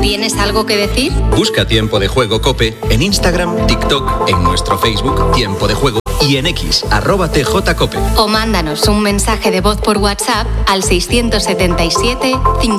¿Tienes algo que decir? Busca Tiempo de Juego COPE en Instagram, TikTok, en nuestro Facebook Tiempo de Juego y en X, @TJCope. O mándanos un mensaje de voz por WhatsApp al 677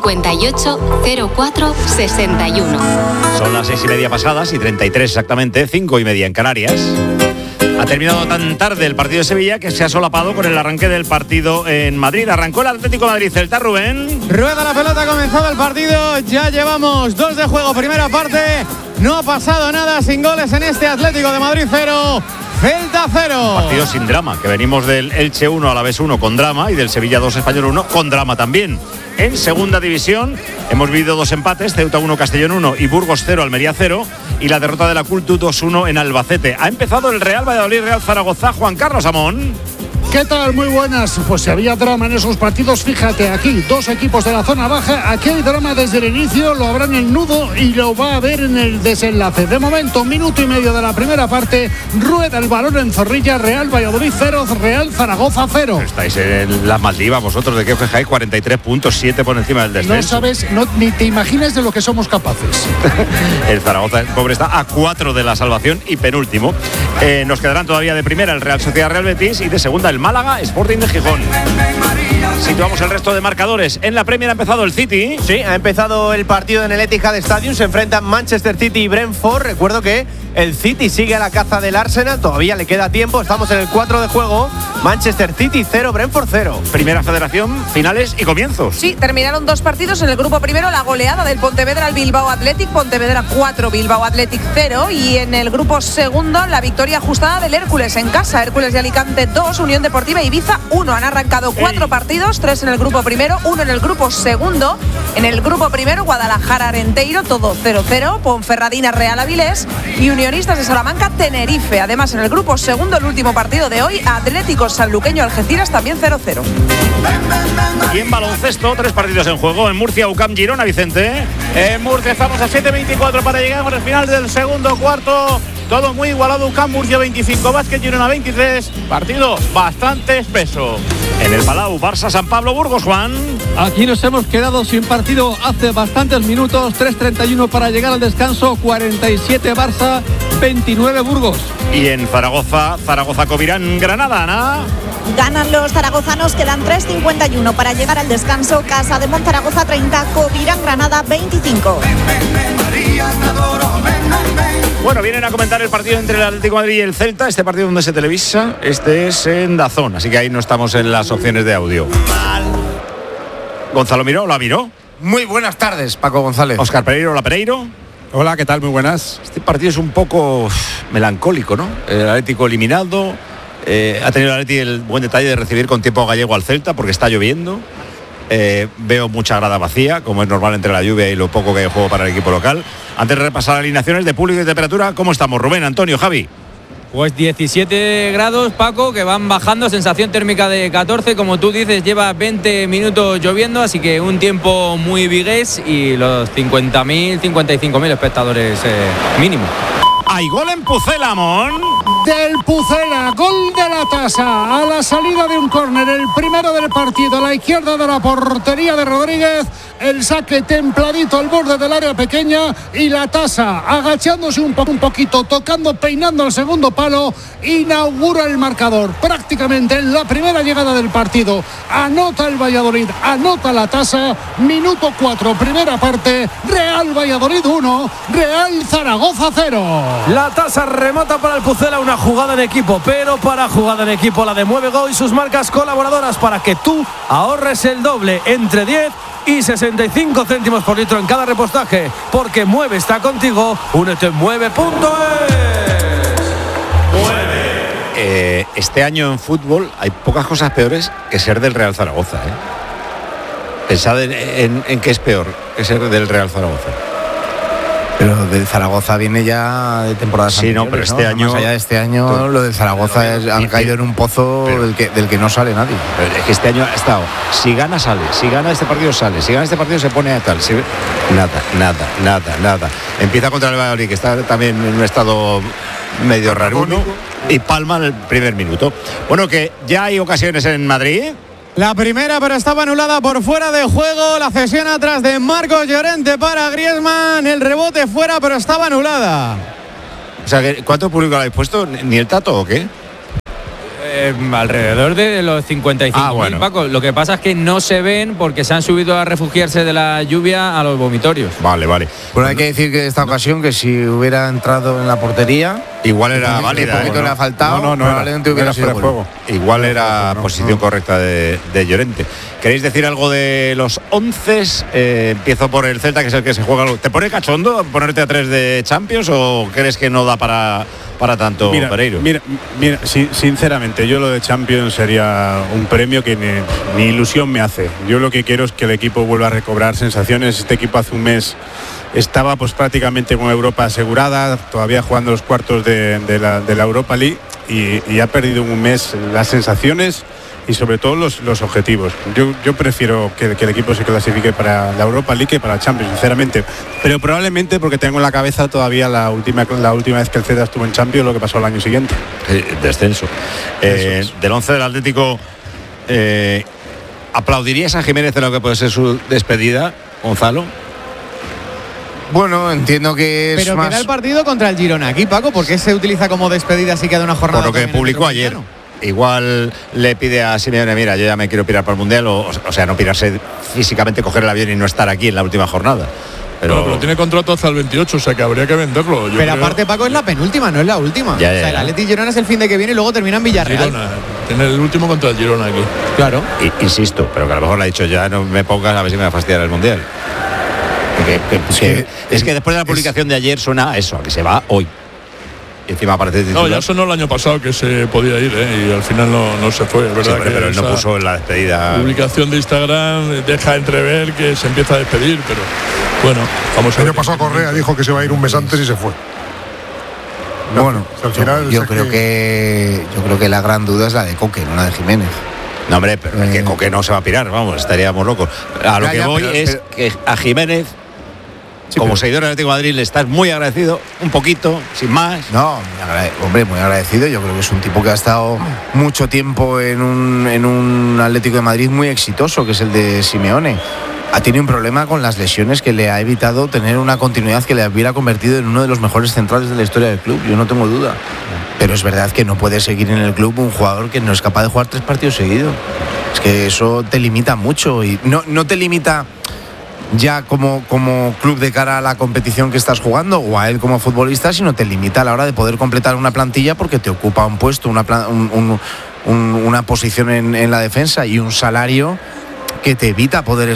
58 04 61. Son las 6:30 pasadas y 33 exactamente, 5:30 en Canarias. Ha terminado tan tarde el partido de Sevilla que se ha solapado con el arranque del partido en Madrid. Arrancó el Atlético de Madrid-Celta, Rubén. Rueda la pelota, ha comenzado el partido. Ya llevamos 2 de juego, primera parte. No ha pasado nada, sin goles en este Atlético de Madrid 0. Celta 0. Partido sin drama, que venimos del Elche 1 Alavés 1 con drama y del Sevilla 2 Español 1 con drama también. En segunda división hemos vivido 2 empates, Ceuta 1 Castellón 1 y Burgos 0 Almería 0 y la derrota de la Cultu 2-1 en Albacete. Ha empezado el Real Valladolid-Real Zaragoza. Juan Carlos Amón. ¿Qué tal? Muy buenas. Pues si había drama en esos partidos, fíjate, aquí 2 equipos de la zona baja, aquí hay drama desde el inicio, lo habrá en el nudo y lo va a ver en el desenlace. De momento, 1,5 minutos de la primera parte, rueda el balón en Zorrilla, Real Valladolid 0, Real Zaragoza 0. Estáis en las Maldivas vosotros, ¿de qué os quejáis? 43 puntos, 7 por encima del descenso. No sabes, ni te imaginas de lo que somos capaces. El Zaragoza, el pobre, está a 4 de la salvación y penúltimo. Nos quedarán todavía de primera el Real Sociedad Real Betis y de segunda el Málaga Sporting de Gijón. Situamos el resto de marcadores. En la Premier ha empezado el City. Sí, ha empezado el partido en el Etihad Stadium. Se enfrentan Manchester City y Brentford. Recuerdo que el City sigue a la caza del Arsenal. Todavía le queda tiempo. Estamos en el 4 de juego. Manchester City 0, Brentford 0. Primera Federación, finales y comienzos. Sí, terminaron 2 partidos. En el grupo primero, la goleada del Pontevedra al Bilbao Athletic. Pontevedra 4, Bilbao Athletic 0. Y en el grupo segundo, la victoria ajustada del Hércules en casa. Hércules de Alicante 2, Unión Deportiva Ibiza 1. Han arrancado 4 partidos, 3 en el grupo primero, 1 en el grupo segundo. En el grupo primero, Guadalajara Arenteiro, todo 0-0. Ponferradina Real Avilés y Unionistas de Salamanca Tenerife. Además, en el grupo segundo, el último partido de hoy, Atlético Sanluqueño Algeciras también 0-0. Y en baloncesto, 3 partidos en juego. En Murcia, UCAM Girona, Vicente. En Murcia estamos a 7:24 para llegar al final del segundo cuarto. Todo muy igualado. UCAM Murcia 25, Básquet Girona 23. Partido bastante espeso. En el Palau, Barça San Pablo Burgos, Juan. Aquí nos hemos quedado sin partido hace bastantes minutos. 3:31 para llegar al descanso. 47 Barça, 29 Burgos. Y en Zaragoza, Covirán Granada, Ana. Ganan los zaragozanos, quedan 3:51 para llegar al descanso. Casa de Monzaragoza 30, Covirán Granada 25. Bueno, vienen a comentar el partido entre el Atlético de Madrid y el Celta. Este partido donde se televisa, este es en DAZN, así que ahí no estamos en las opciones de audio. Gonzalo Miró, ¿la miró? Muy buenas tardes, Paco González. Óscar Pereiro, ¿la Pereiro? Hola, ¿qué tal? Muy buenas. Este partido es un poco melancólico, ¿no? El Atlético eliminado. Ha tenido el Atlético el buen detalle de recibir con tiempo gallego al Celta porque está lloviendo. Veo mucha grada vacía, como es normal entre la lluvia y lo poco que hay juego para el equipo local. Antes de repasar alineaciones de público y temperatura, ¿cómo estamos? Rubén, Antonio, Javi. Pues 17 grados, Paco, que van bajando, sensación térmica de 14, como tú dices, lleva 20 minutos lloviendo, así que un tiempo muy vigués y los 50.000, 55.000 espectadores mínimo. Hay gol en Pucela, Amón. Del Pucela, gol de la Tasa a la salida de un córner, el primero del partido, a la izquierda de la portería de Rodríguez, el saque templadito al borde del área pequeña y la Tasa agachándose un poquito, tocando, peinando el segundo palo, inaugura el marcador prácticamente en la primera llegada del partido. Anota el Valladolid, anota la Tasa, minuto 4, primera parte, Real Valladolid 1, Real Zaragoza 0. La Tasa remata para el Pucela, una jugada en equipo, pero para jugada en equipo la de Mueve Go y sus marcas colaboradoras para que tú ahorres el doble, entre 10 y 65 céntimos por litro en cada repostaje, porque Mueve está contigo. Únete en mueve.es. Este año en fútbol hay pocas cosas peores que ser del Real Zaragoza, Pensad en qué es peor que ser del Real Zaragoza. Pero del Zaragoza viene ya de temporadas anteriores, no, pero este año, más allá de este año, lo del Zaragoza han caído en un pozo del que no sale nadie. Pero es que este año ha estado, si gana sale, si gana este partido sale, si gana este partido se pone a tal, nada. Empieza contra el Valladolid, que está también en un estado medio raruno, y palma en el primer minuto. Bueno, que ya hay ocasiones en Madrid. La primera, pero estaba anulada por fuera de juego. La cesión atrás de Marcos Llorente para Griezmann. El rebote fuera, pero estaba anulada. O sea, ¿cuánto público le habéis puesto? ¿Ni el Tato o qué? Alrededor de los 55.000, bueno. Paco. Lo que pasa es que no se ven porque se han subido a refugiarse de la lluvia a los vomitorios. Vale. Bueno, hay que decir que esta ocasión, que si hubiera entrado en la portería, igual era válida. Un poquito le ha faltado, probablemente hubiera sido juego. Igual era posición correcta de Llorente. ¿Queréis decir algo de los 11? Empiezo por el Celta, que es el que se juega. ¿Te pone cachondo ponerte a 3 de Champions o crees que no da para tanto, Pereiro? Mira, sinceramente, yo lo de Champions sería un premio que ni ilusión me hace. Yo lo que quiero es que el equipo vuelva a recobrar sensaciones. Este equipo hace un mes estaba pues prácticamente con Europa asegurada, todavía jugando los cuartos de la Europa League y ha perdido en un mes las sensaciones y sobre todo los objetivos. Yo prefiero que el equipo se clasifique para la Europa League que para la Champions, sinceramente, pero probablemente porque tengo en la cabeza todavía la última vez que el Celta estuvo en Champions, lo que pasó el año siguiente. Descenso. Del 11 del Atlético, ¿aplaudirías a Jiménez de lo que puede ser su despedida, Gonzalo? Bueno, entiendo que es pero más... queda el partido contra el Girona aquí, Paco, porque se utiliza como despedida así queda una jornada. Por lo que publicó ayer. Igual le pide a Simeone, mira, yo ya me quiero pirar para el Mundial, o sea, no pirarse físicamente, coger el avión y no estar aquí en la última jornada. Pero tiene contrato hasta el 28, o sea que habría que venderlo. Pero aparte, Paco, es la penúltima, no es la última. O sea, el Atleti Girona es el fin de que viene y luego termina en Villarreal. Girona, tiene el último contra el Girona aquí. Claro. Insisto, pero que a lo mejor le ha dicho, ya no me pongas a ver si me va a fastidiar el Mundial. Es que después de la publicación de ayer suena a eso, a que se va hoy. Y encima aparece titular. No, ya sonó el año pasado que se podía ir, y al final no se fue, ¿verdad? Sí, pero él no puso en la despedida. Publicación de Instagram deja entrever que se empieza a despedir, pero bueno, vamos a ver. El año pasado Correa dijo que se va a ir un mes antes y se fue. Bueno, al final yo creo que la gran duda es la de Coque, no la de Jiménez. No, hombre, pero es que Coque no se va a pirar, vamos, estaríamos locos. A lo que voy es que a Jiménez, como seguidor del Atlético de Madrid, le estás muy agradecido, un poquito, sin más. No, hombre, muy agradecido. Yo creo que es un tipo que ha estado mucho tiempo en un Atlético de Madrid muy exitoso, que es el de Simeone. Ha tenido un problema con las lesiones que le ha evitado tener una continuidad que le hubiera convertido en uno de los mejores centrales de la historia del club, yo no tengo duda. Pero es verdad que no puede seguir en el club un jugador que no es capaz de jugar 3 partidos seguidos. Es que eso te limita mucho y no te limita ya como club de cara a la competición que estás jugando o a él como futbolista, sino te limita a la hora de poder completar una plantilla porque te ocupa un puesto, una posición en la defensa y un salario que te evita poder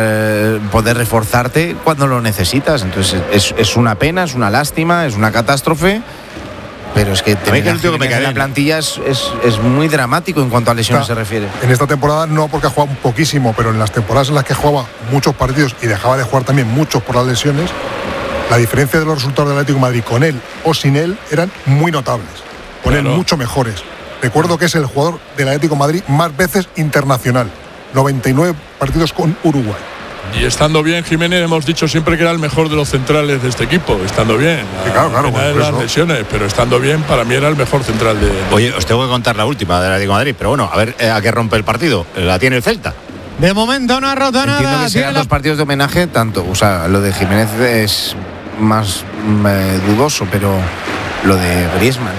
reforzarte cuando lo necesitas. Entonces es una pena, es una lástima, es una catástrofe. Pero es que la plantilla es muy dramático en cuanto a lesiones se refiere. En esta temporada no, porque ha jugado un poquísimo, pero en las temporadas en las que jugaba muchos partidos y dejaba de jugar también muchos por las lesiones, la diferencia de los resultados del Atlético de Madrid con él o sin él eran muy notables. Con él mucho mejores. Recuerdo que es el jugador del Atlético de Madrid más veces internacional. 99 partidos con Uruguay. Y estando bien, Jiménez, hemos dicho siempre que era el mejor de los centrales de este equipo, estando bien. Claro, las lesiones, pero estando bien, para mí era el mejor central de... Oye, os tengo que contar la última del Atlético de Madrid, pero bueno, a ver a qué rompe el partido. La tiene el Celta. De momento no ha roto nada. Entiendo que sean 2 partidos de homenaje, tanto, o sea, lo de Jiménez es más dudoso, pero lo de Griezmann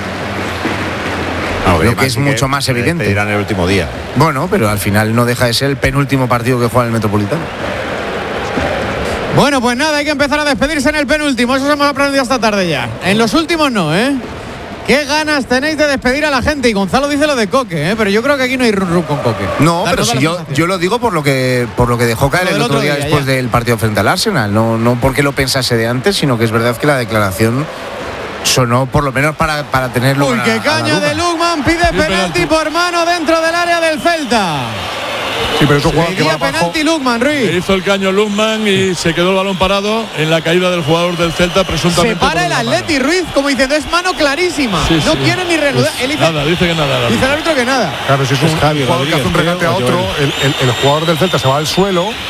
creo que es mucho más evidente. Dirán el último día. Bueno, pero al final no deja de ser el penúltimo partido que juega en el Metropolitano. Bueno, pues nada, hay que empezar a despedirse en el penúltimo. Eso hemos aprendido esta tarde ya. En los últimos no, ¿eh? Qué ganas tenéis de despedir a la gente. Y Gonzalo dice lo de Coque, ¿eh? Pero yo creo que aquí no hay run con Coque. No, pero si yo lo digo por lo que dejó caer el otro día después del partido frente al Arsenal. No porque lo pensase de antes, sino que es verdad que la declaración sonó por lo menos para tenerlo. Uy, qué caña de Lukman, pide penalti por mano dentro del área del Celta. Sí, pero eso juega que va penalti Lukman, Ruiz. Hizo el caño Lukman y se quedó el balón parado en la caída del jugador del Celta, presuntamente. Se para el Atleti, Ruiz, como diciendo, es mano clarísima. No quiere ni reanudar. Pues nada, dice que nada. Dice el árbitro que nada. Claro, si es un jugador que hace un regate a otro, el jugador del Celta se va al suelo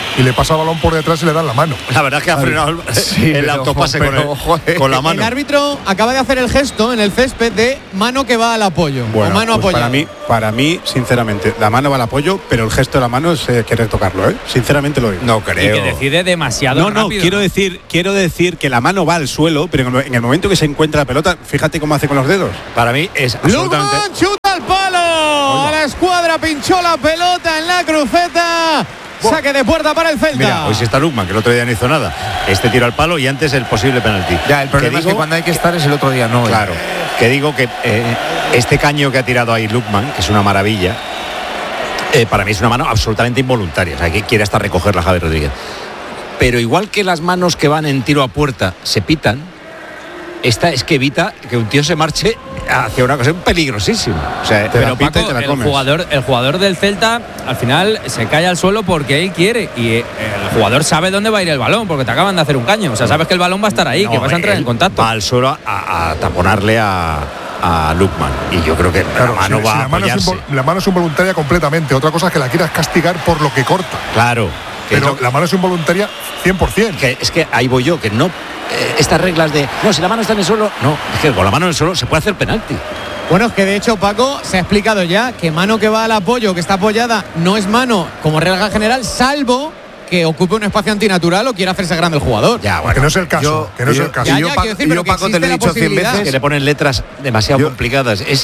y le pasa el balón por detrás y le dan la mano. La verdad es que ha frenado el autopase con la mano. El árbitro acaba de hacer el gesto en el césped de mano que va al apoyo. Bueno, o mano pues apoyada. para mí, sinceramente, la mano va al apoyo, pero el gesto de la mano es querer tocarlo, ¿eh? Sinceramente lo digo. No creo. Y que decide demasiado No, rápido. quiero decir que la mano va al suelo, pero en el momento que se encuentra la pelota, fíjate cómo hace con los dedos. Para mí es absolutamente. Lukman chuta al palo. A la escuadra pinchó la pelota en la cruceta. Saque de puerta para el Celta. Mira, hoy sí está Lukman, que el otro día no hizo nada. Este tiro al palo y antes el posible penalti. Ya, el problema es que cuando hay que estar es el otro día, no. Claro. Que digo que este caño que ha tirado ahí Lukman, que es una maravilla, para mí es una mano absolutamente involuntaria. O sea, que quiere hasta recogerla Javi Rodríguez. Pero igual que las manos que van en tiro a puerta se pitan, esta es que evita que un tío se marche hacia una cosa peligrosísima. O sea, pero Paco, el jugador del Celta al final se cae al suelo porque él quiere y el jugador sabe dónde va a ir el balón porque te acaban de hacer un caño. O sea, sabes que el balón va a estar ahí, que vas a entrar en contacto. Va al suelo a taponarle a Lukman. Y yo creo que claro, la mano va a apoyarse. La mano es involuntaria completamente. Otra cosa es que la quieras castigar por lo que corta. Claro. Pero la mano es involuntaria 100%. Es que ahí voy yo, que no. Estas reglas de. No, si la mano está en el suelo. No, es que con la mano en el suelo se puede hacer penalti. Bueno, es que de hecho, Paco, se ha explicado ya que mano que va al apoyo, que está apoyada, no es mano como regla general, salvo que ocupe un espacio antinatural o quiera hacerse grande el jugador. Ya, bueno, que no es el caso. Que no es el caso. Ya, yo Paco, te lo he dicho 100 veces. Que le ponen letras demasiado complicadas. Es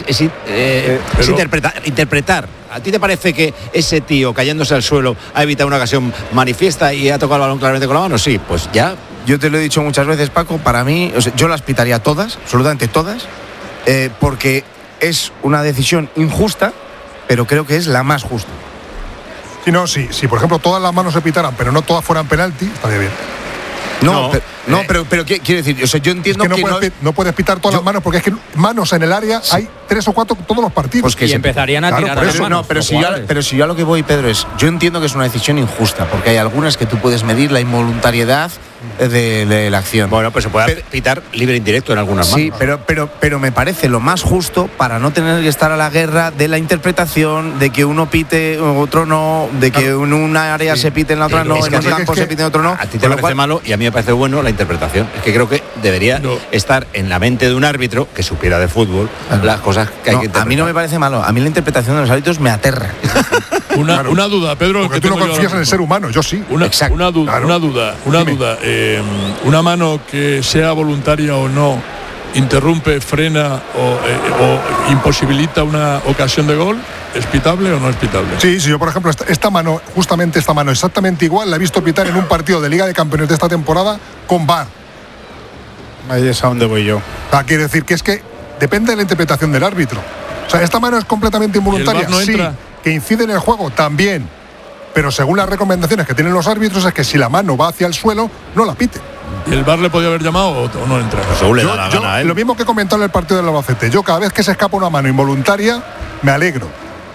interpretar. ¿A ti te parece que ese tío cayéndose al suelo ha evitado una ocasión manifiesta y ha tocado el balón claramente con la mano? Sí, pues ya. Yo te lo he dicho muchas veces, Paco, para mí, o sea, yo las pitaría todas, absolutamente todas, porque es una decisión injusta, pero creo que es la más justa. Si por ejemplo todas las manos se pitaran, pero no todas fueran penalti, estaría bien. Pero quiero decir, o sea, yo entiendo es que no puedes pitar todas las manos porque es que manos en el área hay 3 o 4 todos los partidos. Pues que y empezarían a tirar a las manos. Pero si yo a lo que voy, Pedro, es yo entiendo que es una decisión injusta porque hay algunas que tú puedes medir la involuntariedad de la acción. Bueno, pues se puede pitar libre indirecto en algunas manos. Sí, pero me parece lo más justo para no tener que estar a la guerra de la interpretación, de que uno pite, otro no, de que en una área se pite, en la otra no, en un campo se pite, en otro no. A ti te parece malo y a mí me parece bueno la interpretación. Es que creo que debería estar en la mente de un árbitro que supiera de fútbol las cosas que hay que interpretar. A mí no me parece malo, a mí la interpretación de los árbitros me aterra. Una duda, Pedro. Porque tú no confías en el ser humano, yo sí. Una duda. Una mano que sea voluntaria o no, interrumpe, frena o imposibilita una ocasión de gol, ¿es pitable o no es pitable? Sí, yo por ejemplo esta mano exactamente igual la he visto pitar en un partido de Liga de Campeones de esta temporada con VAR. Ahí es a donde voy yo. Quiere decir que es que depende de la interpretación del árbitro. O sea, esta mano es completamente involuntaria. ¿Y el VAR no entra? Sí, que incide en el juego también. Pero según las recomendaciones que tienen los árbitros es que si la mano va hacia el suelo, no la pite. ¿Y el VAR le podía haber llamado o no entra? Lo mismo que he comentado en el partido del Albacete. Yo cada vez que se escapa una mano involuntaria, me alegro.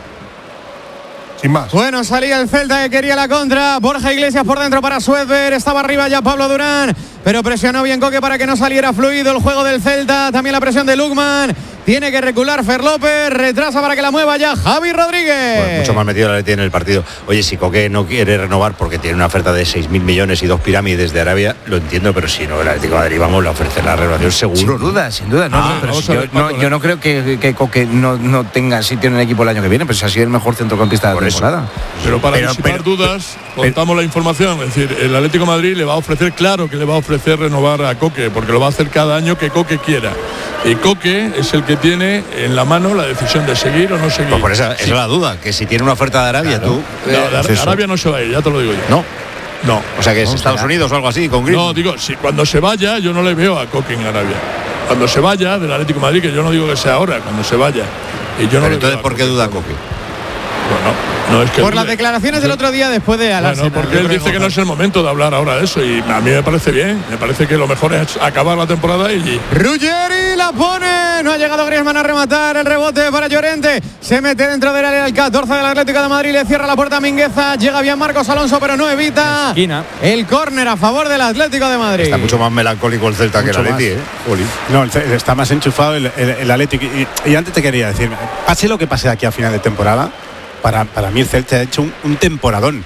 Sin más. Bueno, salía el Celta que quería la contra. Borja Iglesias por dentro para Suedberg. Estaba arriba ya Pablo Durán, pero presionó bien Coque para que no saliera fluido el juego del Celta. También la presión de Lukman. Tiene que recular Fer López. Retrasa para que la mueva ya Javi Rodríguez. Pues mucho más metido la Leti en el partido. Oye, si Coque no quiere renovar porque tiene una oferta de 6.000 millones y 2 pirámides de Arabia, lo entiendo, pero si no, el Atlético de Madrid, vamos, le ofrece la renovación seguro. Sin duda. Yo no creo que Coque no tenga sitio en el equipo el año que viene, pero si ha sido el mejor centrocampista de la temporada. Pero para disipar dudas, contamos la información. Es decir, el Atlético de Madrid le va a ofrecer, claro que le va a ofrecer renovar a Coque, porque lo va a hacer cada año que Coque quiera. Y Coque es el que tiene en la mano la decisión de seguir o no seguir. Pues por esa es la duda, que si tiene una oferta de Arabia, tú. Arabia no se va a ir, ya te lo digo yo. No. O sea que es Estados Unidos o algo así, con Griezmann. No, digo, si cuando se vaya, yo no le veo a Coque en Arabia. Cuando se vaya del Atlético de Madrid, que yo no digo que sea ahora, cuando se vaya. Y yo no. Pero entonces, ¿por qué duda Coque? Bueno, no es que por las declaraciones del otro día después de Arsenal. Bueno, porque él dice que no es el momento de hablar ahora de eso y a mí me parece bien. Me parece que lo mejor es acabar la temporada y... Ruggeri la pone. No ha llegado Griezmann a rematar. El rebote para Llorente. Se mete dentro del área el 14 del Atlético de Madrid. Le cierra la puerta a Mingueza. Llega bien Marcos Alonso, pero no evita esquina. El córner a favor del Atlético de Madrid. Está mucho más melancólico el Celta que el Atleti, No, está más enchufado el Atlético. Y antes te quería decir, pase lo que pase de aquí a final de temporada, para mí el Celta ha hecho un temporadón.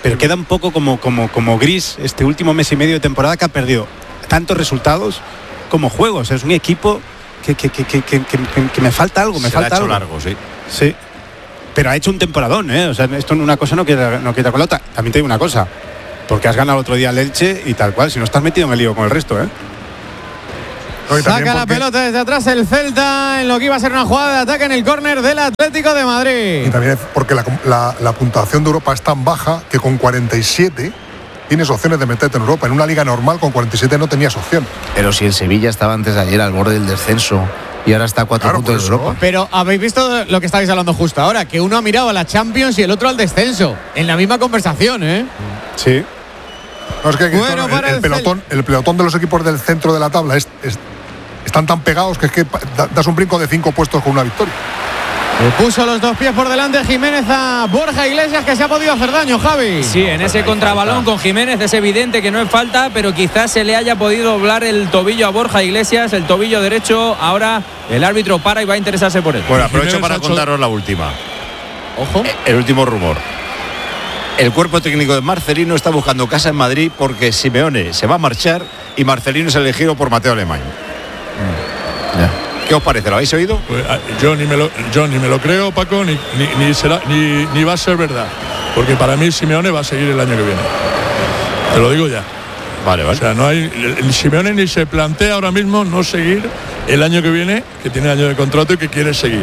pero queda un poco como gris este último mes y medio de temporada, que ha perdido tantos resultados como juegos. Es un equipo que me falta algo, me falta algo. Largo, sí. Sí. Pero ha hecho un temporadón, ¿eh? O sea, esto una cosa no queda con la otra. También te digo una cosa, porque has ganado el otro día al Elche y tal cual, si no estás metido en el lío con el resto, ¿eh? Saca la pelota desde atrás el Celta en lo que iba a ser una jugada de ataque en el córner del Atlético de Madrid. Y también porque la puntuación de Europa es tan baja que con 47 tienes opciones de meterte en Europa. En una liga normal con 47 no tenías opción. Pero si el Sevilla estaba antes de ayer al borde del descenso y ahora está a 4 puntos de Europa. Pero habéis visto lo que estabais hablando justo ahora, que uno ha mirado a la Champions y el otro al descenso. En la misma conversación, ¿eh? Sí. No, es que Bueno, para el pelotón de los equipos del centro de la tabla están tan pegados que es que das un brinco de 5 puestos con una victoria. Le puso los dos pies por delante Jiménez a Borja Iglesias, que se ha podido hacer daño, Javi. Sí, en ese contrabalón con Jiménez es evidente que no es falta, pero quizás se le haya podido doblar el tobillo a Borja Iglesias, el tobillo derecho. Ahora el árbitro para y va a interesarse por él. Bueno, aprovecho para contaros la última. Ojo. El último rumor. El cuerpo técnico de Marcelino está buscando casa en Madrid porque Simeone se va a marchar y Marcelino es elegido por Mateo Alemán. ¿Qué os parece? ¿Lo habéis oído? Pues, yo ni me lo creo, Paco, ni va a ser verdad. Porque para mí Simeone va a seguir el año que viene. Te lo digo ya. Vale. O sea, no hay. El Simeone ni se plantea ahora mismo no seguir el año que viene, que tiene año de contrato y que quiere seguir.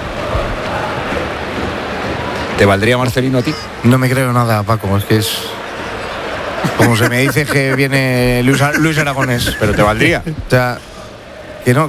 ¿Te valdría Marcelino a ti? No me creo nada, Paco, es que es como se me dice que viene Luis Aragonés. Pero te valdría. O sea, que no.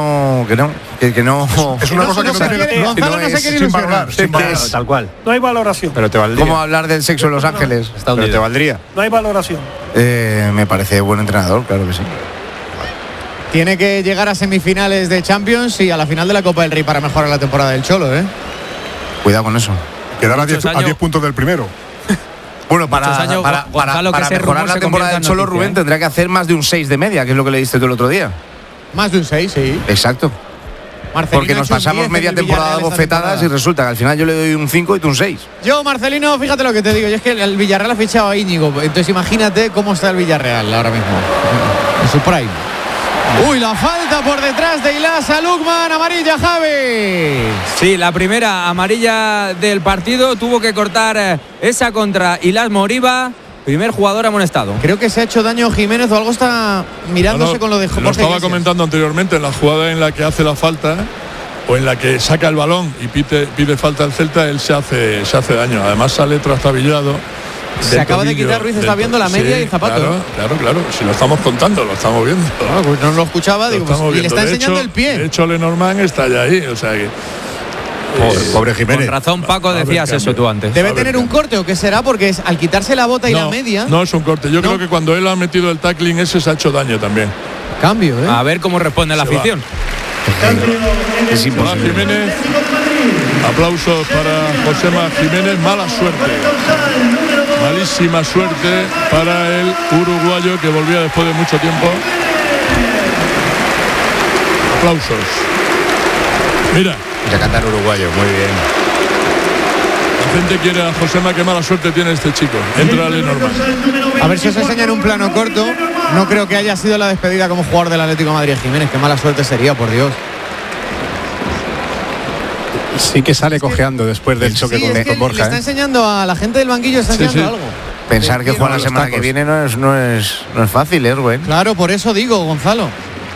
Es una cosa que no tiene. Gonzalo no se quiere ilusionar. Tal cual. No hay valoración. Pero te valdría. ¿Cómo hablar del sexo en Los Ángeles? Pero te valdría. No hay valoración. Me parece buen entrenador, claro que sí. Tiene que llegar a semifinales de Champions y a la final de la Copa del Rey para mejorar la temporada del Cholo, ¿eh? Cuidado con eso. Quedar a 10 puntos del primero. Bueno, para mejorar la temporada del Cholo, Rubén tendrá que hacer más de un 6 de media, que es lo que le diste tú el otro día. Más de un 6, sí. Exacto. Marcelino, porque nos pasamos media temporada bofetadas y resulta que al final yo le doy un 5 y tú un 6. Yo, Marcelino, fíjate lo que te digo, y es que el Villarreal ha fichado a Íñigo, entonces imagínate cómo está el Villarreal ahora mismo, en su prime. Uy, la falta por detrás de Ilas a Lukman, amarilla, Javi. Sí, la primera amarilla del partido, tuvo que cortar esa contra Ilas Moriba. Primer jugador amonestado. Creo que se ha hecho daño Jiménez o algo está mirándose con lo de Jorge. Lo estaba comentando anteriormente, en la jugada en la que hace la falta o en la que saca el balón y pide falta al Celta, él se hace daño. Además sale trastabillado. Se acaba de quitar Ruiz, está viendo la media y el zapato. Claro. Si lo estamos contando, lo estamos viendo. Pues no lo escuchaba, digo, y le está enseñando el pie. De hecho, Lenormand está ya ahí, o sea que. Pobre Jiménez. Con razón, Paco, decías eso tú antes. ¿Debe tener un corte o qué será? Porque al quitarse la bota y la media. No es un corte. Yo creo que cuando él ha metido el tackling ese se ha hecho daño también. Cambio, ¿eh? A ver cómo responde la afición. Es imposible. Jiménez. Aplausos para Josema Jiménez. Mala suerte. Malísima suerte para el uruguayo que volvía después de mucho tiempo. Aplausos. Mira. Ya cantar uruguayo, muy bien. La gente quiere a Josema, qué mala suerte tiene este chico. Entra Lenormand. A ver si os enseñan un plano corto. No creo que haya sido la despedida como jugador del Atlético de Madrid Jiménez. Qué mala suerte sería, por Dios. Sí que sale cojeando después del choque con Borja. Le está enseñando a la gente del banquillo, está enseñando algo. Pensar que juega la semana que viene no es fácil, Rubén. Claro, por eso digo, Gonzalo.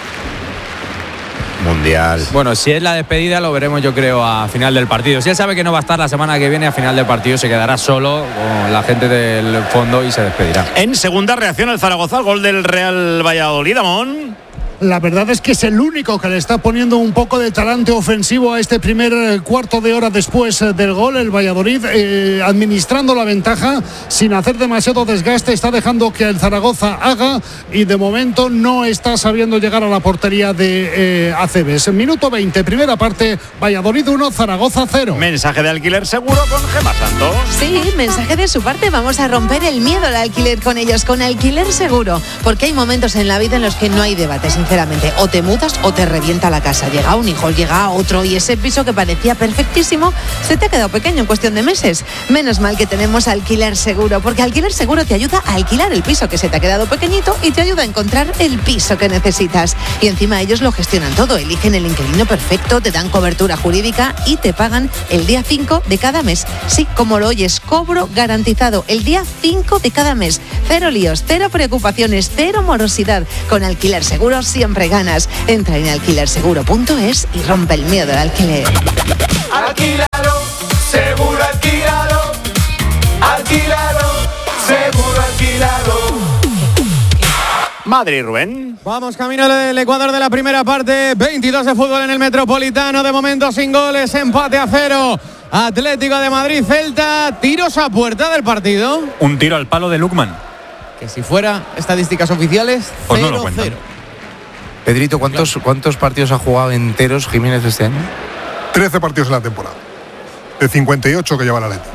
Mundial. Bueno, si es la despedida lo veremos, yo creo, a final del partido. Si él sabe que no va a estar la semana que viene, a final del partido se quedará solo con la gente del fondo y se despedirá. En segunda reacción el Zaragoza al gol del Real Valladolid, Amón. La verdad es que es el único que le está poniendo un poco de talante ofensivo a este primer cuarto de hora después del gol. El Valladolid administrando la ventaja sin hacer demasiado desgaste, está dejando que el Zaragoza haga y de momento no está sabiendo llegar a la portería de Acebes. Minuto 20, primera parte, Valladolid 1, Zaragoza 0. Mensaje de alquiler seguro con Gemma Santos. Sí, mensaje de su parte, vamos a romper el miedo al alquiler con ellos, con Alquiler Seguro, porque hay momentos en la vida en los que no hay debate, sinceramente. sinceramente, o te mudas o te revienta la casa. Llega un hijo, llega otro y ese piso que parecía perfectísimo se te ha quedado pequeño en cuestión de meses. Menos mal que tenemos Alquiler Seguro, porque Alquiler Seguro te ayuda a alquilar el piso que se te ha quedado pequeñito y te ayuda a encontrar el piso que necesitas. Y encima ellos lo gestionan todo, eligen el inquilino perfecto, te dan cobertura jurídica y te pagan el día 5 de cada mes. Sí, como lo oyes, cobro garantizado el día 5 de cada mes. Cero líos, cero preocupaciones, cero morosidad. Con Alquiler Seguro siempre ganas. Entra en alquilerseguro.es y rompe el miedo al alquiler. Alquílalo, seguro alquílalo. Alquílalo, seguro alquílalo. Madrid, Rubén. Vamos camino del Ecuador de la primera parte. 22 de fútbol en el Metropolitano. De momento sin goles, empate a 0. Atlético de Madrid, Celta. Tiros a puerta del partido. Un tiro al palo de Lukman. Que si fuera estadísticas oficiales, pues 0-0. No lo cuentan. Pedrito, ¿cuántos partidos ha jugado enteros Jiménez este año? 13 partidos en la temporada. De 58 que lleva la Leti.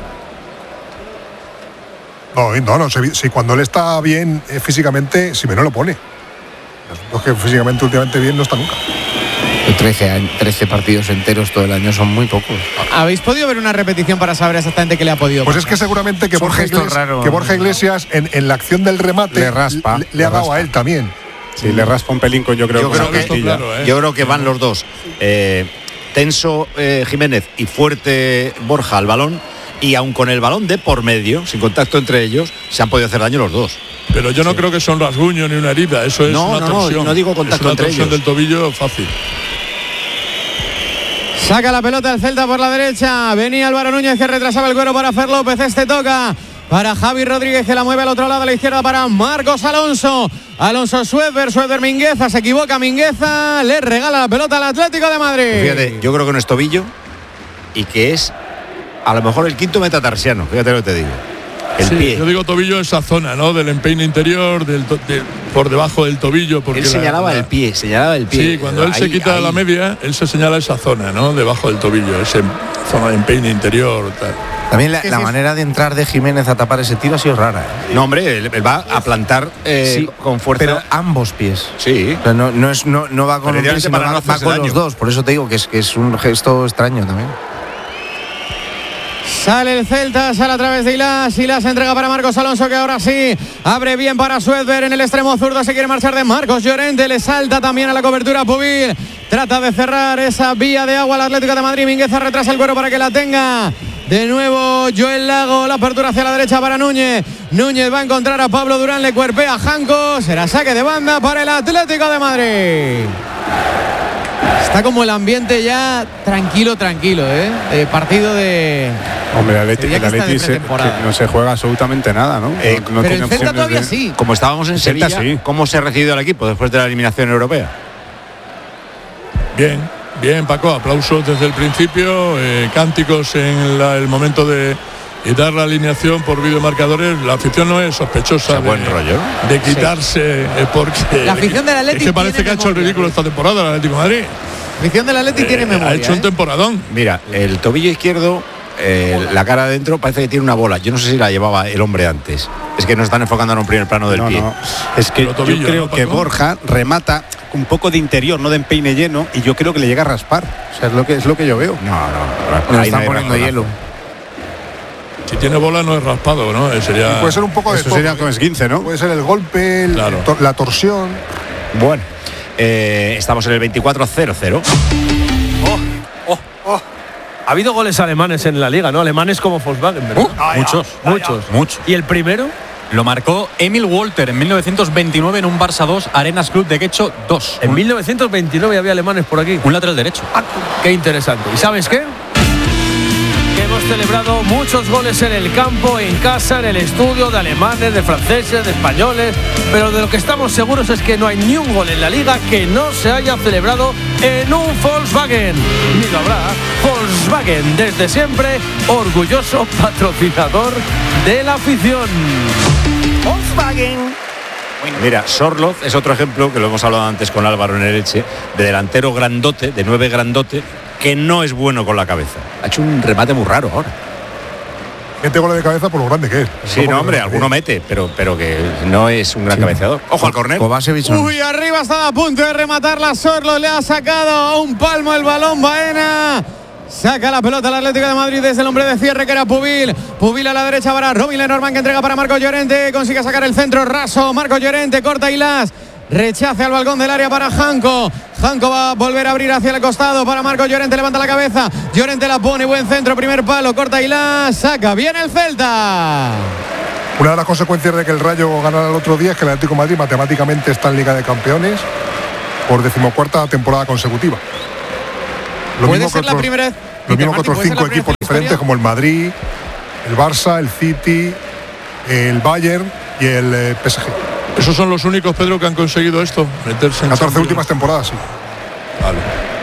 No, si cuando él está bien físicamente, Simeone lo pone. Los que físicamente últimamente bien no está nunca. 13 partidos enteros todo el año son muy pocos. ¿Habéis podido ver una repetición para saber exactamente qué le ha podido pasar? Pues es que seguramente que Borja Iglesias en la acción del remate le raspa, le ha dado a él también. Sí, le raspa un pelín, yo creo que van los dos. Tenso Jiménez y fuerte Borja al balón, y aun con el balón de por medio, sin contacto entre ellos, se han podido hacer daño los dos. Pero yo no creo que sea un rasguño ni una herida, eso es una torsión. No digo contacto entre ellos. Es una torsión del tobillo fácil. Saca la pelota el Celta por la derecha. Venía Álvaro Núñez que retrasaba el cuero para Fer López. Este toca para Javi Rodríguez que la mueve al otro lado a la izquierda para Marcos Alonso. Alonso Suedver Mingueza. Se equivoca Mingueza. Le regala la pelota al Atlético de Madrid. Fíjate, yo creo que no es tobillo y que es a lo mejor el quinto metatarsiano. Fíjate lo que te digo. El pie. Yo digo tobillo, esa zona, ¿no? Del empeine interior, por debajo del tobillo. Porque él señalaba el pie. Sí, cuando él se quita la media, él se señala esa zona, ¿no? Debajo del tobillo, esa zona de empeine interior, tal. También la manera de entrar de Jiménez a tapar ese tiro ha sido rara. No, hombre, él va a plantar con fuerza. Pero ambos pies. Sí. O sea, no va con un pie, sino va con los dos. Por eso te digo que es un gesto extraño también. Sale el Celta, sale a través de Ilas se entrega para Marcos Alonso, que ahora sí abre bien para Suedver en el extremo zurdo. Se quiere marchar de Marcos Llorente, le salta también a la cobertura Pubil. Trata de cerrar esa vía de agua al Atlético de Madrid. Mingueza retrasa el cuero para que la tenga. De nuevo Joel Lago, la apertura hacia la derecha para Núñez. Núñez va a encontrar a Pablo Durán, le cuerpea a Janco. Será saque de banda para el Atlético de Madrid. Está como el ambiente ya tranquilo, partido de... Hombre, el Atleti no se juega absolutamente nada, ¿no? No pero el Celta todavía sí. Como estábamos en Sevilla, sí. ¿Cómo se ha recibido el equipo después de la eliminación europea? Bien, Paco, aplausos desde el principio, cánticos en el momento de dar la alineación por videomarcadores. La afición no es sospechosa de quitarse, porque la afición del Atleti es que parece que ha hecho el ridículo esta temporada el Atlético de Madrid. La afición del Atleti tiene memoria. Ha hecho un temporadón. Mira, el tobillo izquierdo, la cara adentro parece que tiene una bola. Yo no sé si la llevaba el hombre antes. Es que nos están enfocando en un primer plano del pie. No. Es que tobillo, yo creo que Borja remata un poco de interior, no de empeine lleno, y yo creo que le llega a raspar. O sea, es lo que yo veo. No están poniendo hielo. Si tiene bola no es raspado, ¿no? Sería... Puede ser un poco de eso, sería con esguince, ¿no? Puede ser el golpe, la torsión. Bueno, estamos en el 24-0-0. Ha habido goles alemanes en la liga, ¿no? Alemanes como Volkswagen, ¿verdad? Muchos. ¿Y el primero? Lo marcó Emil Walter en 1929 en un Barça 2, Arenas Club de Guecho 2. En 1929 había alemanes por aquí. Un lateral derecho. Qué interesante. ¿Y sabes qué? Hemos celebrado muchos goles en el campo, en casa, en el estudio, de alemanes, de franceses, de españoles, pero de lo que estamos seguros es que no hay ni un gol en la liga que no se haya celebrado en un Volkswagen. Ni lo habrá. Volkswagen, desde siempre, orgulloso patrocinador de la afición. Volkswagen. Mira, Sorloth es otro ejemplo, que lo hemos hablado antes con Álvaro en el Elche, de delantero grandote, de 9 grandote, que no es bueno con la cabeza. Ha hecho un remate muy raro ahora. mete goles de cabeza por lo grande que es. Sí, no, hombre, alguno mete, pero que no es un gran cabeceador. Ojo al córner. Uy, arriba está a punto de rematar la Sorlo, le ha sacado a un palmo el balón Baena. Saca la pelota el Atlético de Madrid desde el hombre de cierre que era Pubil. Pubil a la derecha para Robin Lenormand, que entrega para Marcos Llorente. Consigue sacar el centro raso. Marcos Llorente corta y las rechace al balcón del área para Janko. Janko va a volver a abrir hacia el costado para Marcos Llorente. Levanta la cabeza. Llorente la pone. Buen centro. Primer palo. Corta y la saca. Viene el Celta. Una de las consecuencias de que el Rayo ganara el otro día es que el Atlético de Madrid matemáticamente está en Liga de Campeones por 14ª temporada consecutiva. Puede ser la primera vez. Lo mismo que otros 5 equipos diferentes como el Madrid, el Barça, el City, el Bayern y el PSG. ¿Esos son los únicos, Pedro, que han conseguido esto? Meterse en 14 últimas temporadas, sí. Vale.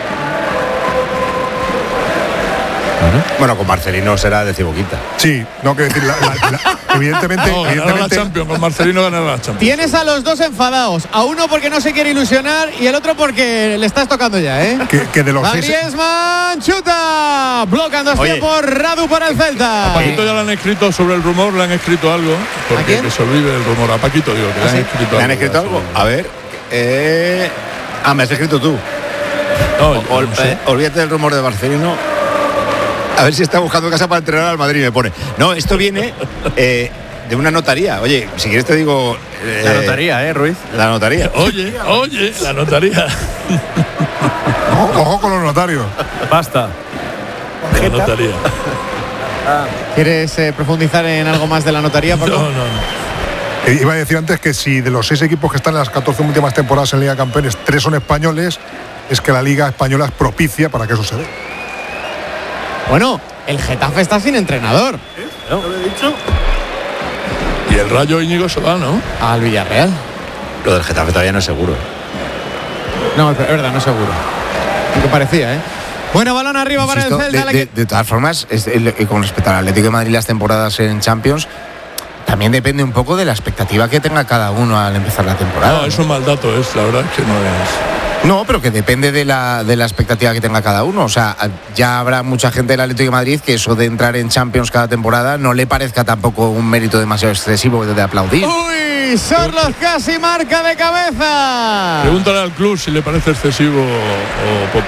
Bueno, con Marcelino será decimoquinta. Sí, no quiero decir, evidentemente, no, evidentemente la Champions, con Marcelino ganará la Champions. Tienes a los dos enfadados, a uno porque no se quiere ilusionar y el otro porque le estás tocando ya, ¿eh? Que de los Griezmann chuta, bloqueando por Radu para el Celta. A Paquito ya le han escrito sobre el rumor, le han escrito algo, porque que se olvide el rumor. A Paquito digo, que le han escrito algo. ¿Le han escrito algo? A ver. Me has escrito tú. No, no sé. Olvídate del rumor de Marcelino. A ver si está buscando casa para entrenar al Madrid, me pone. No, esto viene de una notaría. Oye, si quieres te digo... la notaría, Ruiz. La notaría. Oye, la notaría. Ojo con los notarios. Basta. La notaría. ¿Quieres profundizar en algo más de la notaría, Paco? No. Iba a decir antes que si de los 6 equipos que están en las 14 últimas temporadas en Liga de Campeones, 3 son españoles, es que la Liga Española es propicia para que eso se dé. Bueno, el Getafe está sin entrenador. ¿No? ¿Lo he dicho? Y el Rayo Íñigo se va, ¿no? Al Villarreal. Lo del Getafe todavía no es seguro. No, es verdad, no es seguro. Lo que parecía, ¿eh? Bueno, balón arriba para el Celta. De todas formas, con respecto al Atlético de Madrid, las temporadas en Champions, también depende un poco de la expectativa que tenga cada uno al empezar la temporada. No, es un mal dato, la verdad es que no es... No, pero que depende de la expectativa que tenga cada uno. O sea, ya habrá mucha gente del Atlético de Madrid que eso de entrar en Champions cada temporada no le parezca tampoco un mérito demasiado excesivo de aplaudir. ¡Uy! Sorlos casi marca de cabeza. Pregúntale al club si le parece excesivo o poco.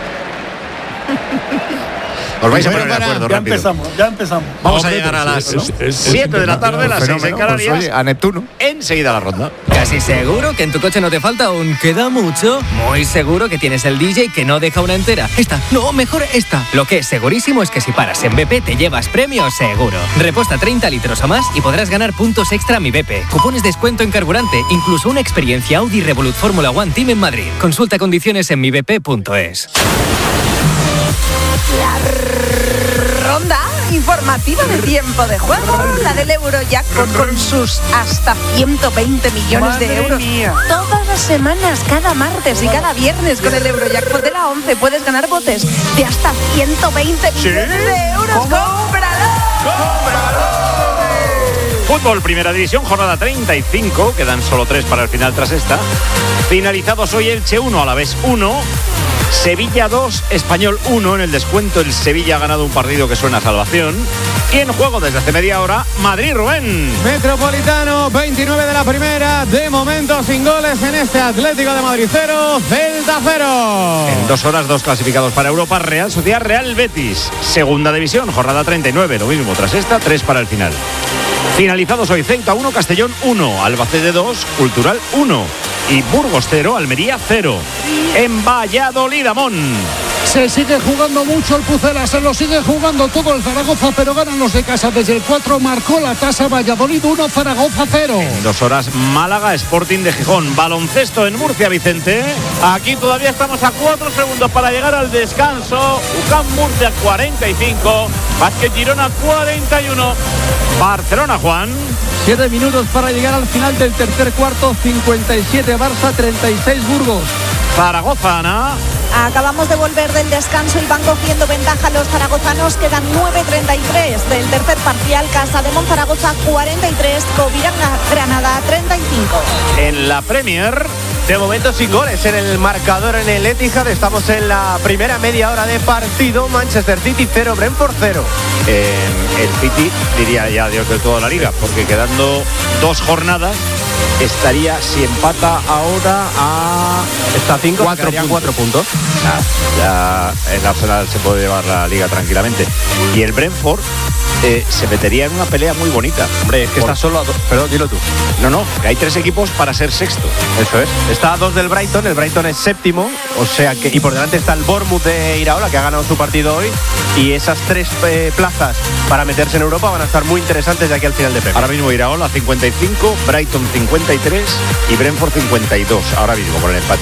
Os vais a poner de acuerdo rápido. Ya empezamos. Vamos a llegar a las 7 de la tarde, las 6 en Canarias. Pues, oye, a Neptuno. Enseguida la ronda. Casi seguro que en tu coche no te falta un queda mucho. Muy seguro que tienes el DJ que no deja una entera. Esta, no, mejor esta. Lo que es segurísimo es que si paras en BP te llevas premio seguro. Reposta 30 litros o más y podrás ganar puntos extra a mi BP. Cupones descuento en carburante, incluso una experiencia Audi Revolut Fórmula One Team en Madrid. Consulta condiciones en mibp.es. La ronda informativa de tiempo de juego, la del Eurojackpot con sus hasta 120 millones de euros. Todas las semanas, cada martes y cada viernes con el Eurojackpot de la 11 puedes ganar botes de hasta 120 millones de euros. ¡Cómpralo! Fútbol, Primera División, jornada 35. Quedan solo 3 para el final tras esta. Finalizados hoy Elche 1, Alavés 1. Sevilla 2, Español 1. En el descuento el Sevilla ha ganado un partido que suena a salvación. Y en juego desde hace media hora, Madrid, Rubén. Metropolitano, 29 de la primera. De momento sin goles en este Atlético de Madrid 0, Celta 0. En 2 horas, 2 clasificados para Europa. Real Sociedad, Real Betis. Segunda División, jornada 39. Lo mismo tras esta, 3 para el final. Finalizados hoy, Ceuta 1, Castellón 1, Albacete 2, Cultural 1 y Burgos 0, Almería 0. En Valladolid, Amón. Se sigue jugando mucho el Pucela, se lo sigue jugando todo el Zaragoza, pero ganan los de casa desde el 4, marcó la tasa Valladolid 1, Zaragoza 0. En 2 horas, Málaga, Sporting de Gijón. Baloncesto en Murcia, Vicente. Aquí todavía estamos a 4 segundos para llegar al descanso. UCAM Murcia 45, Vázquez Girona 41. Barcelona, Juan. 7 minutos para llegar al final del tercer cuarto. 57 Barça, 36 Burgos. Zaragoza, Ana. Acabamos de volver del descanso y van cogiendo ventaja los zaragozanos. Quedan 9:33 del tercer parcial. Casa de Monzaragoza 43, Covirán Granada 35. En la Premier, De momento sin goles en el marcador en el Etihad. Estamos en la primera media hora de partido. Manchester City 0, Brentford 0. El City diría ya adiós del todo a la liga, porque quedando 2 jornadas estaría, si empata ahora, a... Está 5, 4 puntos. Ya el Arsenal se puede llevar la liga tranquilamente. Y el Brentford se metería en una pelea muy bonita. Hombre, es que está solo a 2. Perdón, dilo tú. No, que hay 3 equipos para ser sexto. Eso es. Está a 2 del Brighton. El Brighton es séptimo. O sea que. Y por delante está el Bournemouth de Iraola, que ha ganado su partido hoy. Y esas 3 plazas para meterse en Europa van a estar muy interesantes de aquí al final de Premier. Ahora mismo Iraola 55, Brighton 53 y Brentford 52. Ahora mismo con el empate.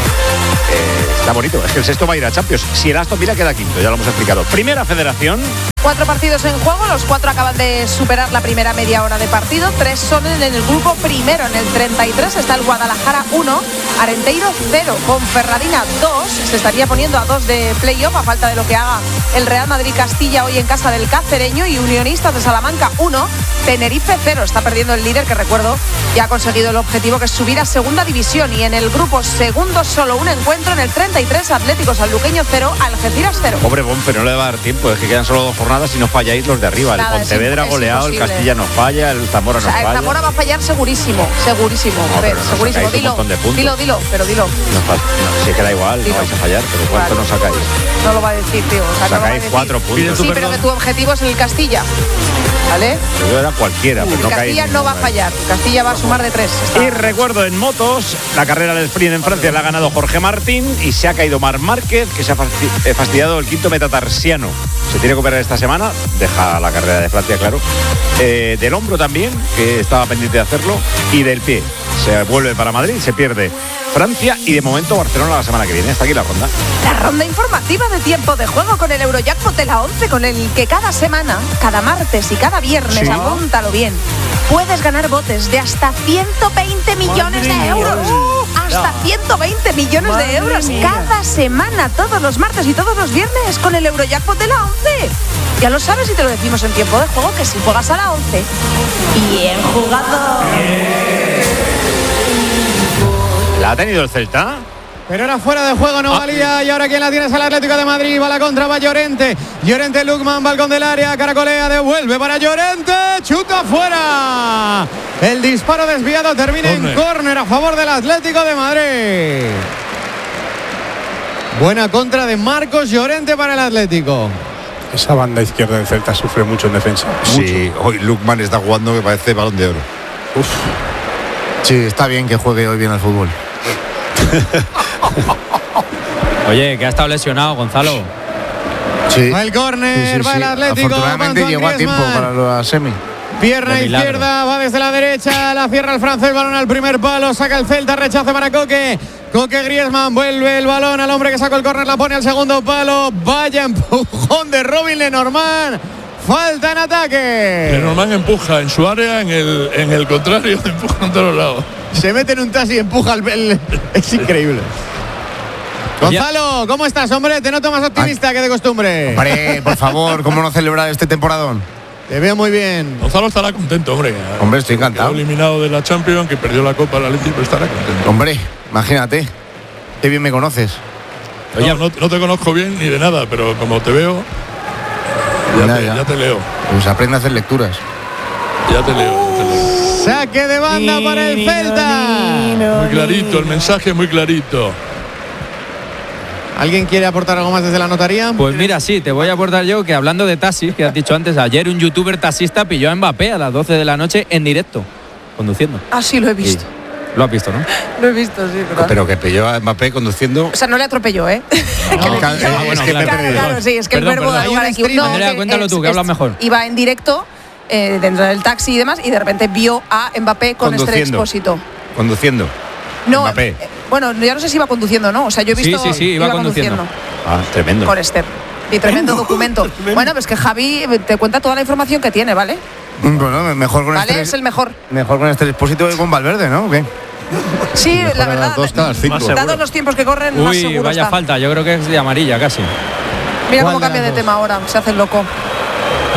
Está bonito. Es que el sexto va a ir a Champions. Si el Aston Villa queda quinto, ya lo hemos explicado. Primera Federación. 4 partidos en juego, los 4 acaban de superar la primera media hora de partido, 3 son en el grupo primero, en el 33 está el Guadalajara 1, Arenteiro 0, Ponferradina 2, se estaría poniendo a 2 de playoff a falta de lo que haga el Real Madrid-Castilla hoy en casa del Cacereño, y Unionistas de Salamanca 1, Tenerife 0, está perdiendo el líder, que recuerdo ya ha conseguido el objetivo, que es subir a segunda división, y en el grupo segundo solo un encuentro, en el 33 Atlético Sanluqueño 0, Algeciras 0. Pobre Ponfe, no le va a dar tiempo, es que quedan solo 2 jornadas y no falláis los de arriba. Nada, el Pontevedra goleado, el Castilla no falla, el Zamora no falla. El Zamora va a fallar segurísimo. No, pero no segurísimo. Dilo, pero dilo. No, si es que da igual, no vais a fallar, pero ¿cuánto no sacáis? No lo va a decir, tío. O sea, sacáis 4 puntos. Sí, pero que tu objetivo es el Castilla, ¿vale? Yo era cualquiera, pero no Castilla no va a fallar. Castilla va a sumar de 3. Y recuerdo en motos, la carrera del sprint en Francia la ha ganado Jorge Martín y se ha caído Marc Márquez, que se ha fastidiado el quinto metatarsiano. Se tiene que operar esta semana, deja la carrera de Francia, claro. Del hombro también, que estaba pendiente de hacerlo, y del pie. Se vuelve para Madrid, se pierde Francia y de momento Barcelona la semana que viene. Hasta aquí la ronda. La ronda informativa de tiempo de juego con el Eurojackpot de la 11, con el que cada semana, cada martes y cada viernes, apúntalo bien, puedes ganar botes de hasta 120 millones de euros. Hasta 120 millones de euros cada semana, todos los martes y todos los viernes, con el Eurojackpot de la 11. Ya lo sabes y te lo decimos en tiempo de juego, que si juegas a la 11, bien jugado. ¿La ha tenido el Celta? Pero era fuera de juego, no valía. Y ahora quien la tiene es el Atlético de Madrid. Va la contra, va Llorente. Llorente, Lukman, balcón del área, caracolea, devuelve para Llorente. Chuta fuera. El disparo desviado termina en córner a favor del Atlético de Madrid. Buena contra de Marcos Llorente para el Atlético. Esa banda izquierda del Celta sufre mucho en defensa. Sí, hoy Lukman está jugando que parece Balón de Oro. Uf. Sí, está bien que juegue hoy bien al fútbol. Oye, que ha estado lesionado, Gonzalo. Sí. Va el córner, va el Atlético. Afortunadamente llegó a tiempo para la semi. Pierna izquierda, va desde la derecha, la cierra el francés, balón al primer palo, saca el Celta, rechace para Coque. Coque, Griezmann, vuelve el balón al hombre que sacó el córner, la pone al segundo palo. Vaya empujón de Robin Lenormand. Falta en ataque. Lenormand empuja en su área, en el contrario, empuja en todos lados. Se mete en un taxi y empuja es increíble. Gonzalo, ¿cómo estás, hombre? Te noto más optimista que de costumbre. Hombre, por favor, ¿cómo no celebrar este temporadón? Te veo muy bien. Gonzalo estará contento, hombre. Hombre, estoy encantado. Quedó eliminado de la Champions, que perdió la Copa del Atlético, pero estará contento. Hombre, imagínate. Qué bien me conoces. Oye, no te conozco bien ni de nada, pero como te veo, ya te leo. Pues aprende a hacer lecturas. Ya te leo. Saque de banda para el Celta. Muy clarito, el mensaje muy clarito. ¿Alguien quiere aportar algo más desde la notaría? Pues mira, sí, te voy a aportar yo que hablando de taxis, que has dicho antes, ayer un youtuber taxista pilló a Mbappé a las 12 de la noche en directo, conduciendo. Ah, sí, lo he visto. Sí. Lo has visto, ¿no? Lo he visto, sí. Pero que pilló a Mbappé conduciendo. O sea, no le atropelló, ¿eh? Claro, sí, es que el verbo da lugar a equivocar. Andrea, cuéntalo tú, que hablas mejor. Iba en directo dentro del taxi y demás, y de repente vio a Mbappé con Esther Expósito. Conduciendo. No, Mbappé. Bueno, ya no sé si iba conduciendo o no. O sea, yo he visto. Sí, iba conduciendo. Ah, tremendo. Con Esther. Y tremendo documento. Bueno, pues que Javi te cuenta toda la información que tiene, ¿vale? Bueno, mejor con Esther. Es el mejor. Mejor con Esther Expósito que con Valverde, ¿no? ¿Qué? Sí, la verdad. Dados los tiempos que corren, más seguro vaya está. Falta. Yo creo que es de amarilla casi. Mira cómo cambia de tema ahora. Se hace el loco.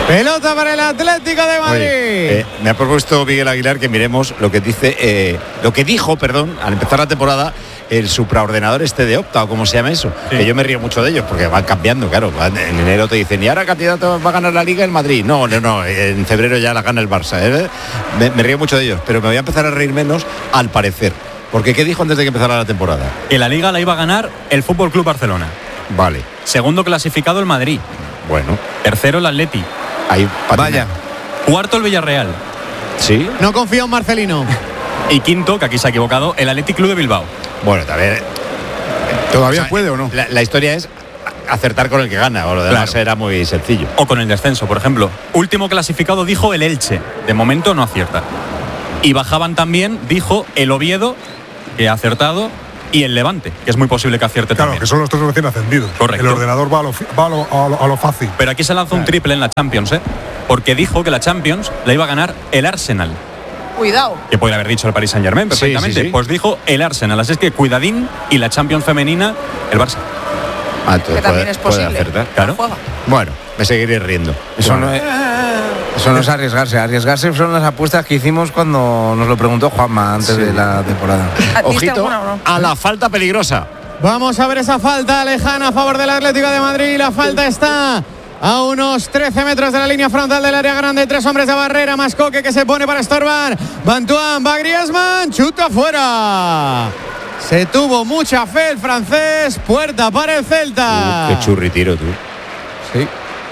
Pelota para el Atlético de Madrid. Oye, me ha propuesto Miguel Aguilar que miremos lo que dijo, al empezar la temporada, el supraordenador de Opta, o como se llama eso. Sí. Que yo me río mucho de ellos porque van cambiando, claro. En enero te dicen, y ahora candidato va a ganar la Liga el Madrid. No, en febrero ya la gana el Barça. Me río mucho de ellos, pero me voy a empezar a reír menos al parecer. Porque ¿qué dijo antes de que empezara la temporada? Que la Liga la iba a ganar el Fútbol Club Barcelona. Vale. Segundo clasificado el Madrid. Bueno. Tercero el Atleti. Ahí vaya. Cuarto el Villarreal. Sí. No confío en Marcelino. Y quinto, que aquí se ha equivocado, el Athletic Club de Bilbao. Bueno, también. ¿Todavía puede o no? La historia es acertar con el que gana, o lo demás era muy sencillo. O con el descenso, por ejemplo. Último clasificado dijo el Elche. De momento no acierta. Y bajaban también, dijo el Oviedo, que ha acertado, y el Levante, que es muy posible que acierte también. Claro, que son los tres recién ascendidos. Correcto. El ordenador va a lo fácil. Pero aquí se lanzó un triple en la Champions, porque dijo que la Champions la iba a ganar el Arsenal. Cuidado. Que puede haber dicho el Paris Saint-Germain perfectamente. Sí. Pues dijo el Arsenal. Así es que cuidadín, y la Champions femenina, el Barça. Que también es posible. Claro. Bueno, me seguiré riendo. Eso no es arriesgarse. Arriesgarse son las apuestas que hicimos cuando nos lo preguntó Juanma antes de la temporada. Ojito a la falta peligrosa. Vamos a ver esa falta lejana a favor del Atlético de Madrid. La falta está a unos 13 metros de la línea frontal del área grande. 3 hombres de barrera, más Coque que se pone para estorbar. Bantuán, va Griezmann, chuta fuera. Se tuvo mucha fe el francés. Puerta para el Celta. Qué churritiro tú. Sí.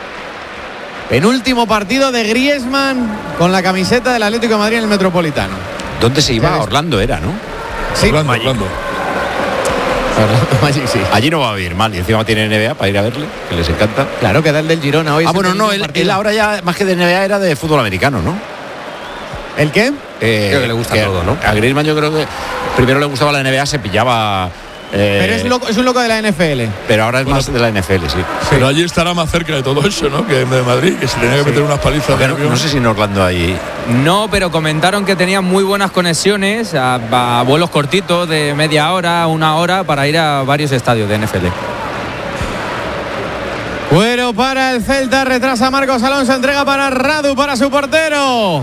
Penúltimo partido de Griezmann con la camiseta del Atlético de Madrid en el Metropolitano. ¿Dónde se iba? Orlando era, ¿no? Sí, Orlando. Magic, sí. Allí no va a vivir mal, y encima tiene NBA para ir a verle, que les encanta. Claro, que da el del Girona hoy. Bueno, no, él ahora ya, más que de NBA, era de fútbol americano, ¿no? ¿El qué? Creo que le gusta todo, ¿no? A Griezmann yo creo que primero le gustaba la NBA, se pillaba... pero es un loco de la NFL. Pero ahora es más de la NFL, sí. Pero allí estará más cerca de todo eso, ¿no? Que de Madrid, que se tenía que meter unas palizas. No sé si en Orlando hay... No, pero comentaron que tenían muy buenas conexiones a vuelos cortitos de media hora, 1 hora, para ir a varios estadios de NFL. Bueno, para el Celta, retrasa Marcos Alonso, entrega para Radu, para su portero.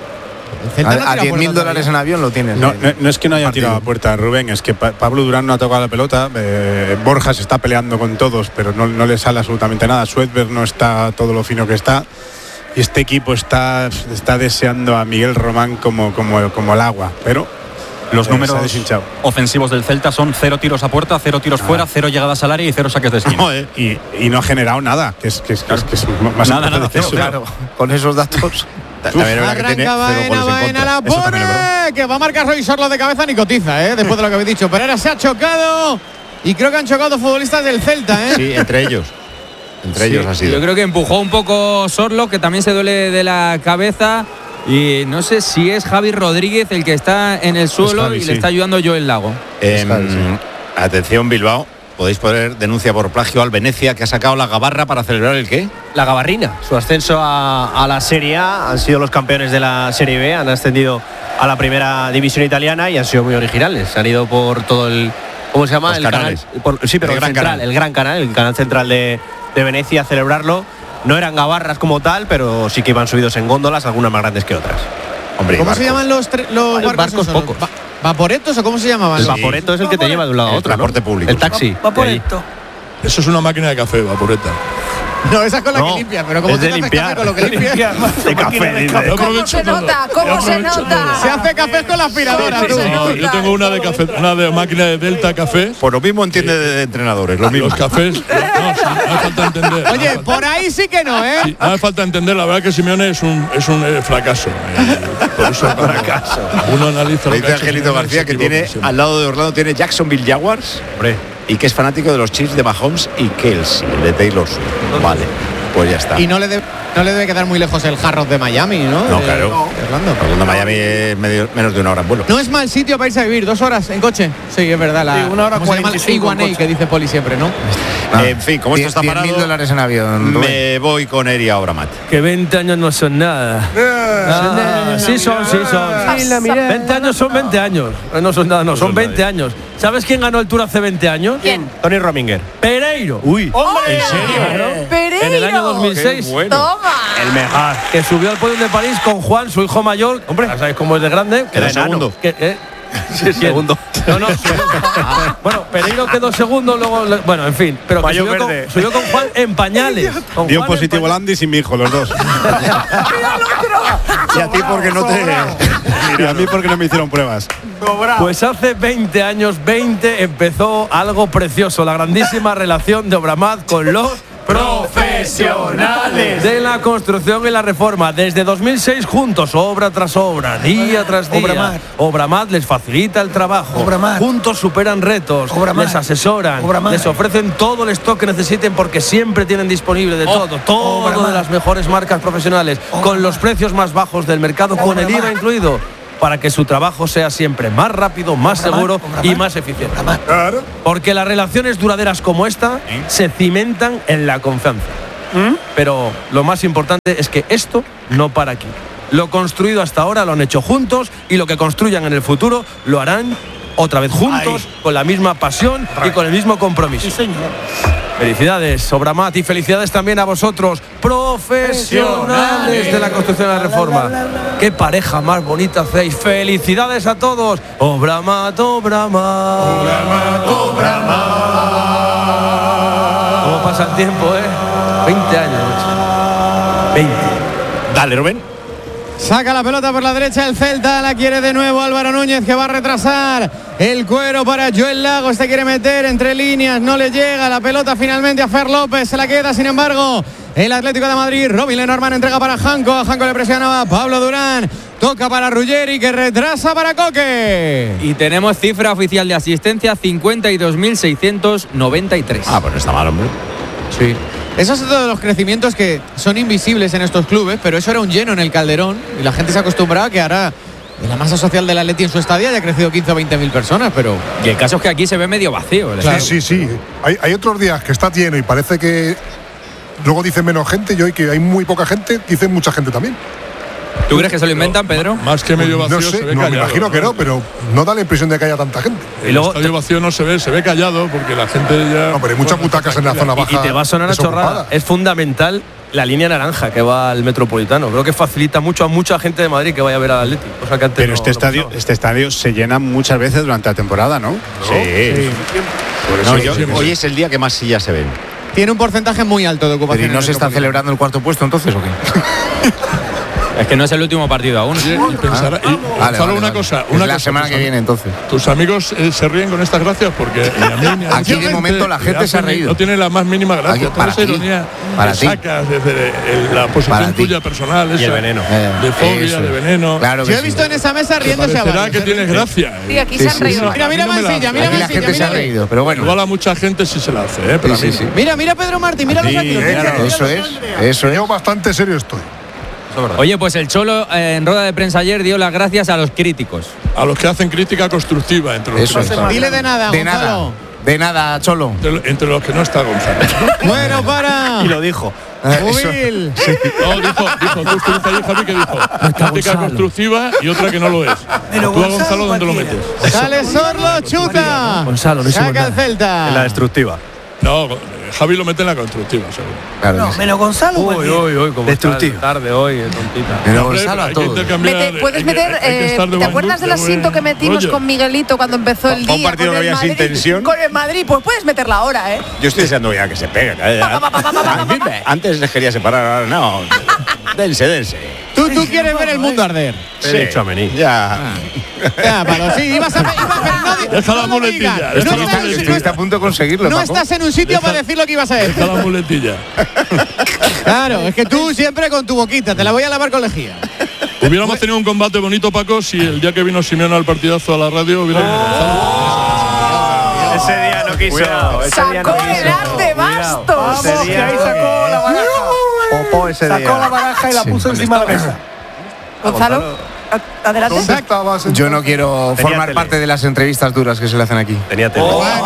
A $10.000 en avión lo tienes. No es que no haya tirado a puerta, Rubén, es que Pablo Durán no ha tocado la pelota. Borja se está peleando con todos, pero no le sale absolutamente nada. Suedberg no está todo lo fino que está. Y este equipo está deseando a Miguel Román como el agua, pero los números ofensivos del Celta son 0 tiros a puerta, 0 tiros fuera, 0 llegadas al área y 0 saques de esquina. Y no ha generado nada, que es más nada, claro. Con esos datos. Arranca Baena, la pone, que va a marcar hoy Sorlo de cabeza ni cotiza, después de lo que habéis dicho. Pero ahora se ha chocado y creo que han chocado futbolistas del Celta, Sí, entre ellos. Ellos ha sido. Yo creo que empujó un poco Sorlo, que también se duele de la cabeza. Y no sé si es Javi Rodríguez el que está en el suelo Javi, y le está ayudando Joel Lago. Atención, Bilbao. Podéis poner denuncia por plagio al Venecia, que ha sacado la gabarra para celebrar el ¿qué? La gabarrina, su ascenso a la Serie A. Han sido los campeones de la Serie B, han ascendido a la primera división italiana y han sido muy originales. Han ido por todo el... ¿Cómo se llama? Los canales. El Gran Canal, el canal central de Venecia a celebrarlo. No eran gabarras como tal, pero sí que iban subidos en góndolas, algunas más grandes que otras. Hombre, ¿cómo se llaman los barcos pocos? ¿Vaporetos o cómo se llamaban? El vaporeto es el que te lleva de un lado a otro, transporte público. El taxi. Vaporeto. Eso es una máquina de café, vaporeta. No, esa es con la que limpias, pero ¿cómo te haces café con lo que limpias? De café. ¿Cómo se nota? ¿Cómo se nota? Se hace café con la aspiradora. No, yo tengo una de café, una de máquina de Delta Café. Por lo mismo entiende de entrenadores, lo mismo. Los cafés, no hace falta entender. Oye, por ahí sí que no, Sí, no hace falta entender, la verdad que Simeone es un fracaso. Por eso fracaso. Uno analiza lo que dice Angelito García, que tiene al lado de Orlando tiene Jacksonville Jaguars. Hombre. Y que es fanático de los Chiefs de Mahomes y Kelsey, el de Taylor Swift. Vale, pues ya está. Y no le debe quedar muy lejos el Hard Rock de Miami, ¿no? No, claro. Orlando. Orlando, Miami es menos de 1 hora en vuelo. No es mal sitio para irse a vivir, 2 horas en coche. Sí, es verdad. 1 hora 45 A1A que dice Poli siempre, ¿no? En fin, como esto está parado, $10.000 en avión. Me voy con Eri ahora, Matt. Que 20 años no son nada. Sí son. 20 años son 20 años. No son nada, no, son 20 años. ¿Sabes quién ganó el Tour hace 20 años? ¿Quién? Tony Rominger. Pereiro. Uy. ¿En serio? Pereiro. En el año 2006. Toma. ¡Toma! El mejor. Que subió al podio de París con Juan, su hijo mayor. Hombre, ya sabéis cómo es de grande. Quedó segundo. Sí, segundo. No, bueno, Pereiro quedó segundo, luego. Bueno, en fin. Pero que subió con Juan en pañales. Dio positivo Landis y mi hijo, los dos. Y a ti porque no te. Y a mí porque no me hicieron pruebas. Pues hace 20 años, empezó algo precioso, la grandísima relación de Obramat con los profesionales de la construcción y la reforma. Desde 2006 juntos, obra tras obra, día tras día. Obramat les facilita el trabajo. Juntos superan retos, les asesoran, les ofrecen todo el stock que necesiten porque siempre tienen disponible de todo de las mejores marcas profesionales, con los precios más bajos del mercado, con el IVA incluido, para que su trabajo sea siempre más rápido, más seguro y más eficiente. Porque las relaciones duraderas como esta se cimentan en la confianza. Pero lo más importante es que esto no para aquí. Lo construido hasta ahora lo han hecho juntos y lo que construyan en el futuro lo harán otra vez juntos, con la misma pasión y con el mismo compromiso. Sí, señor. Felicidades, Obramat, y felicidades también a vosotros, profesionales de la construcción y la reforma. Qué pareja más bonita hacéis. Felicidades a todos. Obramat, Obramat. Obramat, Obramat. ¿Cómo pasa el tiempo, 20 años. 20. Dale, Rubén. Saca la pelota por la derecha el Celta, la quiere de nuevo Álvaro Núñez, que va a retrasar el cuero para Joel Lagos, se quiere meter entre líneas, no le llega la pelota finalmente a Fer López, se la queda sin embargo el Atlético de Madrid. Robin Lenormand entrega para Janko, a Janko le presionaba Pablo Durán, toca para Ruggeri, que retrasa para Coque. Y tenemos cifra oficial de asistencia, 52.693. Pues no está mal, hombre. Sí. Esos son todos los crecimientos que son invisibles en estos clubes, pero eso era un lleno en el Calderón y la gente se acostumbraba a que ahora en la masa social del Atleti en su estadio haya crecido 15 o 20.000 personas, pero... Y el caso es que aquí se ve medio vacío. Claro. Sí. Hay otros días que está lleno y parece que luego dicen menos gente, y hoy que hay muy poca gente, dicen mucha gente también. ¿Tú crees que se lo inventan, Pedro? Más que medio vacío, no sé, se ve no, callado. me imagino que no, pero no da la impresión de que haya tanta gente. El estadio vacío no se ve callado porque la gente ya... No, pero hay muchas butacas en la zona baja. Y te va a sonar a chorrada. Es fundamental la línea naranja que va al Metropolitano. Creo que facilita mucho a mucha gente de Madrid que vaya a ver al Atleti. O sea, que pero este estadio se llena muchas veces durante la temporada, ¿no? Sí. Hoy es el día que más sillas se ven. Tiene un porcentaje muy alto de ocupación. ¿Pero y no se está celebrando el cuarto puesto entonces o qué? Es que no es el último partido aún. Solo una cosa. La semana que viene entonces. Tus amigos se ríen con estas gracias porque aquí de momento la gente se ha reído. No tiene la más mínima gracia. Toda esa ironía que sacas desde la posición tuya personal. Y el veneno. De fobia, de veneno. Claro yo he visto en esa mesa riéndose a varios. Será que tienes gracia. Sí, aquí se han reído. Mira Mansilla, mira Aquí la gente se ha reído, pero bueno. Igual a mucha gente sí se la hace, pero sí. Mira Pedro Martín, mira los aquí. Eso es. Yo bastante serio estoy. Oye, pues el Cholo en rueda de prensa ayer dio las gracias a los críticos. A los que hacen crítica constructiva. Entre los eso es. Dile de nada, Gonzalo. De nada, Cholo. Entre los que no está Gonzalo. Bueno, para. Y lo dijo. Humil. Sí. No, dijo, tú estuviste allí, Javi, que dijo crítica constructiva y otra que no lo es. Pero tú a Gonzalo, ¿dónde lo metes? Sale Sorlo, chuta. Gonzalo, no saca el Celta. En la destructiva. No, Javi lo mete en la constructiva, seguro. Claro, no, menos Gonzalo. Uy, como destructiva. Tarde hoy, tontita. Pero Gonzalo a todos. Puedes meter, ¿te acuerdas del asiento que metimos con Miguelito cuando empezó el día? Un partido que había sin tensión. Con el Madrid, pues puedes meterla ahora, Yo estoy deseando ya que se peguen. Antes les quería separar, ahora no. Dense. Tú quieres ver el mundo arder. Sí, hecho a venir. Ya, Pablo, sí, ibas a Deja la muletilla. Estuviste a punto de conseguirlo. No estás en un sitio para decir lo que ibas a decir. Deja la muletilla. Claro, es que tú siempre con tu boquita, te la voy a lavar con lejía. Hubiéramos tenido un combate bonito, Paco, si el día que vino Simeone al partidazo a la radio hubiera Ese día no quiso. Sacó el arte bastos. Ese día ahí sacó la baraja. Popó ese día. Sacó la baraja y la puso encima de la mesa. Gonzalo, adelante. Yo no quiero formar parte de las entrevistas duras que se le hacen aquí. Tenía tele.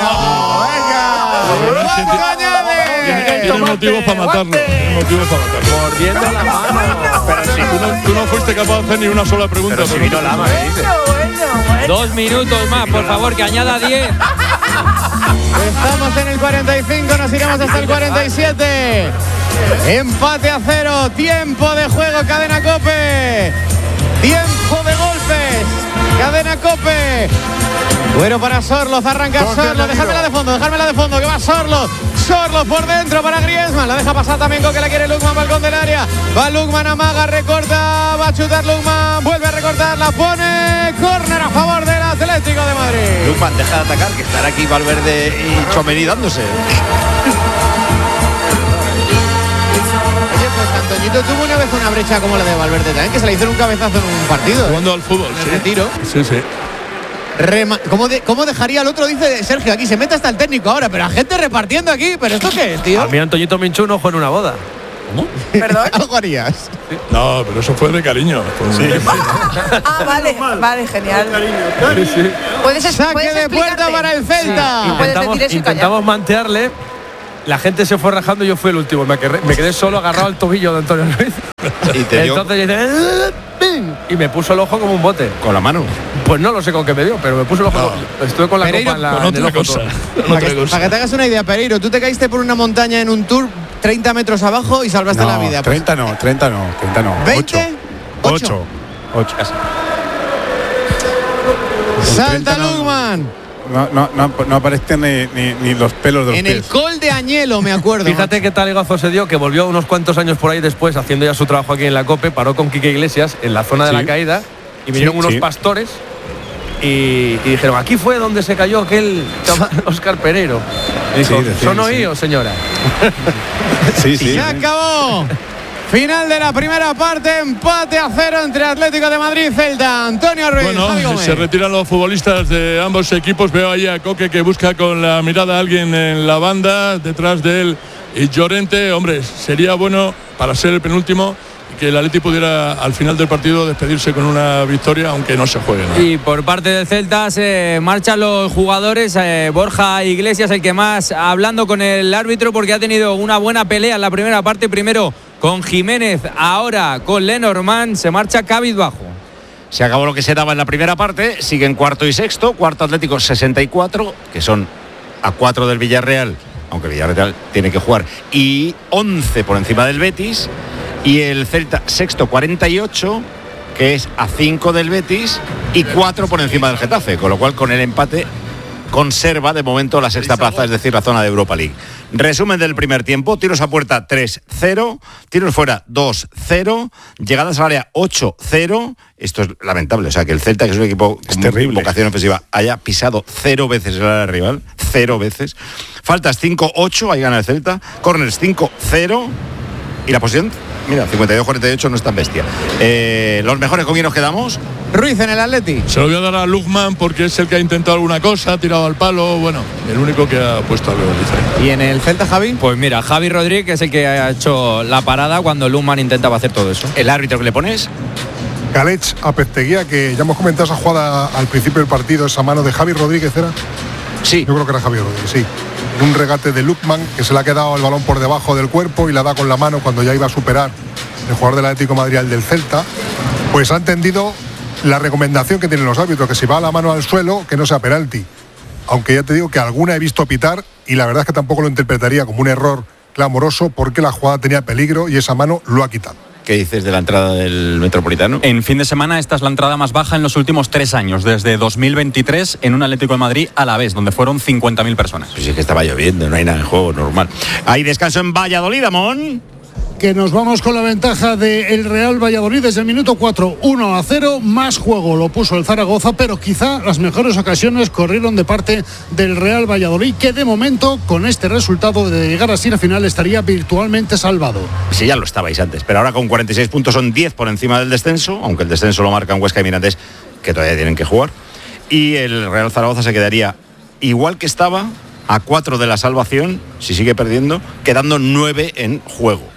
Tiene motivos para matarlo. Mordiendo la mano. Pero si tú no fuiste capaz de hacer ni una sola pregunta. Pero si vino Lama, ¿qué dices? 2 minutos más, por favor, que añada 10. Estamos en el 45, nos iremos hasta el 47. Empate a 0, tiempo de juego, Cadena COPE. Tiempo de golpes, Cadena COPE. Bueno para Sorloz, arranca Sorloz, dejármela de fondo, que va Sorloz. Sorloz por dentro para Griezmann, la deja pasar también Coque, la quiere Lukman, balcón del área. Va Lukman, amaga, recorta, va a chutar Lukman, vuelve a recortar, la pone, córner a favor del Atlético de Madrid. Lukman, deja de atacar, que estará aquí Valverde y Tchouaméni dándose. Antoñito tuvo una vez una brecha como la de Valverde también, que se le hicieron un cabezazo en un partido. Jugando al fútbol, sí. Retiro. Sí. ¿Cómo dejaría el otro? Dice Sergio, aquí se mete hasta el técnico ahora, pero la gente repartiendo aquí. ¿Pero esto qué es, tío? A mí Antoñito me hinchó un ojo en una boda. ¿Cómo? ¿Perdón? ¿Algo harías? No, pero eso fue de cariño. Sí. Vale, genial. Sí. ¿Puedes saque de puerta para el Celta. Sí. Intentamos mantearle. La gente se fue rajando y yo fui el último. Me quedé solo agarrado al tobillo de Antonio Ruiz. Entonces y me puso el ojo como un bote. ¿Con la mano? Pues no lo sé con qué me dio, pero me puso el ojo. No. Estuve con la Pereiro, copa en la con otra cosa. Para que te hagas una idea, Pereiro, tú te caíste por una montaña en un tour 30 metros abajo y salvaste la vida. 30 no. 20, 8. Salta Lukman. No aparecen ni los pelos de los en pies. el gol de Añelo, me acuerdo. Fíjate qué talegazo se dio, que volvió unos cuantos años por ahí después, haciendo ya su trabajo aquí en la COPE, paró con Quique Iglesias en la zona de la caída y vinieron unos pastores y dijeron, aquí fue donde se cayó aquel chaval Óscar Pereiro. Y dijo, ¿son oídos, señora? Sí. Se acabó. Final de la primera parte, empate a 0 entre Atlético de Madrid y Celta. Antonio Ruiz, bueno, se retiran los futbolistas de ambos equipos. Veo ahí a Coque que busca con la mirada a alguien en la banda, detrás de él y Llorente. Hombre, sería bueno para ser el penúltimo que el Atleti pudiera al final del partido despedirse con una victoria, aunque no se juegue, ¿no? Y por parte del Celta se marchan los jugadores. Borja Iglesias, el que más, hablando con el árbitro, porque ha tenido una buena pelea en la primera parte. Primero con Jiménez, ahora con Lenormand. Se marcha cabizbajo. Se acabó lo que se daba en la primera parte. Siguen cuarto y sexto. Cuarto Atlético 64, que son a 4 del Villarreal, aunque el Villarreal tiene que jugar, y 11 por encima del Betis. Y el Celta sexto 48, que es a 5 del Betis y 4 por encima del Getafe, con lo cual con el empate conserva de momento la sexta plaza, es decir, la zona de Europa League. Resumen del primer tiempo: tiros a puerta 3-0, tiros fuera 2-0, llegadas al área 8-0. Esto es lamentable, o sea, que el Celta, que es un equipo con vocación ofensiva, haya pisado 0 veces el área rival, 0 veces. Faltas 5-8, ahí gana el Celta. Corners 5-0 y la posición, mira, 52-48, no es tan bestia. Los mejores, ¿con quién nos quedamos? Ruiz en el Atleti. Se lo voy a dar a Lukman porque es el que ha intentado alguna cosa, ha tirado al palo, bueno, el único que ha puesto algo diferente. ¿Y en el Celta, Javi? Pues mira, Javi Rodríguez, que es el que ha hecho la parada cuando Lukman intentaba hacer todo eso. ¿El árbitro que le pones? Galech Apesteguía, que ya hemos comentado esa jugada al principio del partido, esa mano de Javi Rodríguez, ¿era? Sí. Yo creo que era Javi Rodríguez, sí. En un regate de Lukman, que se le ha quedado el balón por debajo del cuerpo y la da con la mano cuando ya iba a superar el jugador del Atlético de Madrid al del Celta. Pues ha entendido la recomendación que tienen los árbitros, que si va la mano al suelo, que no sea penalti. Aunque ya te digo que alguna he visto pitar y la verdad es que tampoco lo interpretaría como un error clamoroso, porque la jugada tenía peligro y esa mano lo ha quitado. ¿Qué dices de la entrada del Metropolitano? En fin de semana esta es la entrada más baja en los últimos 3 años, desde 2023, en un Atlético de Madrid a la vez, donde fueron 50.000 personas. Pues es que estaba lloviendo, no hay nada en juego, normal. Hay descanso en Valladolid, Amón. Que nos vamos con la ventaja del Real Valladolid desde el minuto 4, 1-0, más juego lo puso el Zaragoza, pero quizá las mejores ocasiones corrieron de parte del Real Valladolid, que de momento, con este resultado de llegar así a la final, estaría virtualmente salvado. Sí, ya lo estabais antes, pero ahora con 46 puntos son 10 por encima del descenso, aunque el descenso lo marcan Huesca y Mirandés, que todavía tienen que jugar, y el Real Zaragoza se quedaría igual que estaba, a 4 de la salvación, si sigue perdiendo, quedando 9 en juego.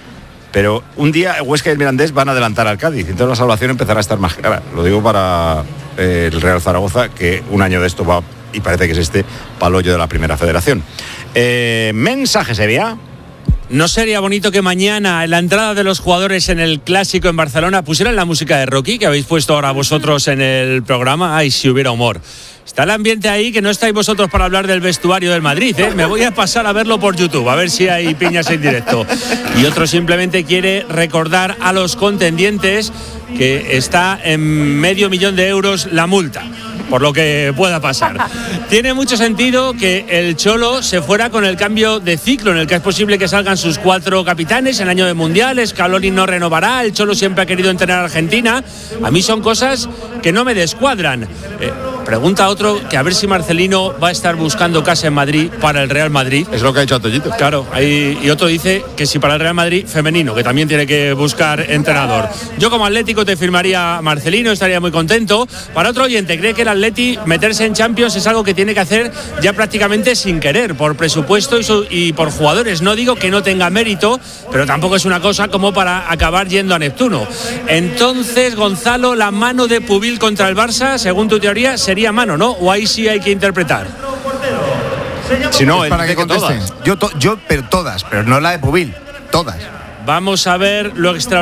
Pero un día Huesca y el Mirandés van a adelantar al Cádiz, entonces la salvación empezará a estar más clara. Lo digo para el Real Zaragoza, que un año de esto va, y parece que es este, pal hoyo de la primera federación. Mensaje, Sevilla. ¿No sería bonito que mañana, en la entrada de los jugadores en el Clásico en Barcelona, pusieran la música de Rocky, que habéis puesto ahora vosotros en el programa? Ay, si hubiera humor. Está el ambiente ahí, que no estáis vosotros para hablar del vestuario del Madrid, ¿eh? Me voy a pasar a verlo por YouTube, a ver si hay piñas en directo. Y otro simplemente quiere recordar a los contendientes que está en $500,000 de euros la multa, por lo que pueda pasar. Tiene mucho sentido que el Cholo se fuera con el cambio de ciclo, en el que es posible que salgan sus 4 capitanes en año de mundiales. Scaloni no renovará, el Cholo siempre ha querido entrenar a Argentina. A mí son cosas que no me descuadran. Pregunta a otro que a ver si Marcelino va a estar buscando casa en Madrid para el Real Madrid. Es lo que ha hecho Antoñito. Claro, y otro dice que si para el Real Madrid femenino, que también tiene que buscar entrenador. Yo como Atlético te firmaría Marcelino, estaría muy contento. Para otro oyente, cree que el Atleti meterse en Champions es algo que tiene que hacer ya prácticamente sin querer, por presupuesto y por jugadores. No digo que no tenga mérito, pero tampoco es una cosa como para acabar yendo a Neptuno. Entonces, Gonzalo, la mano de Pubil contra el Barça, según tu teoría, sería mano, ¿no? O ahí sí hay que interpretar. Si no, para que conteste. Yo, pero todas, pero no la de Pubil, todas. Vamos a ver lo extraordinario.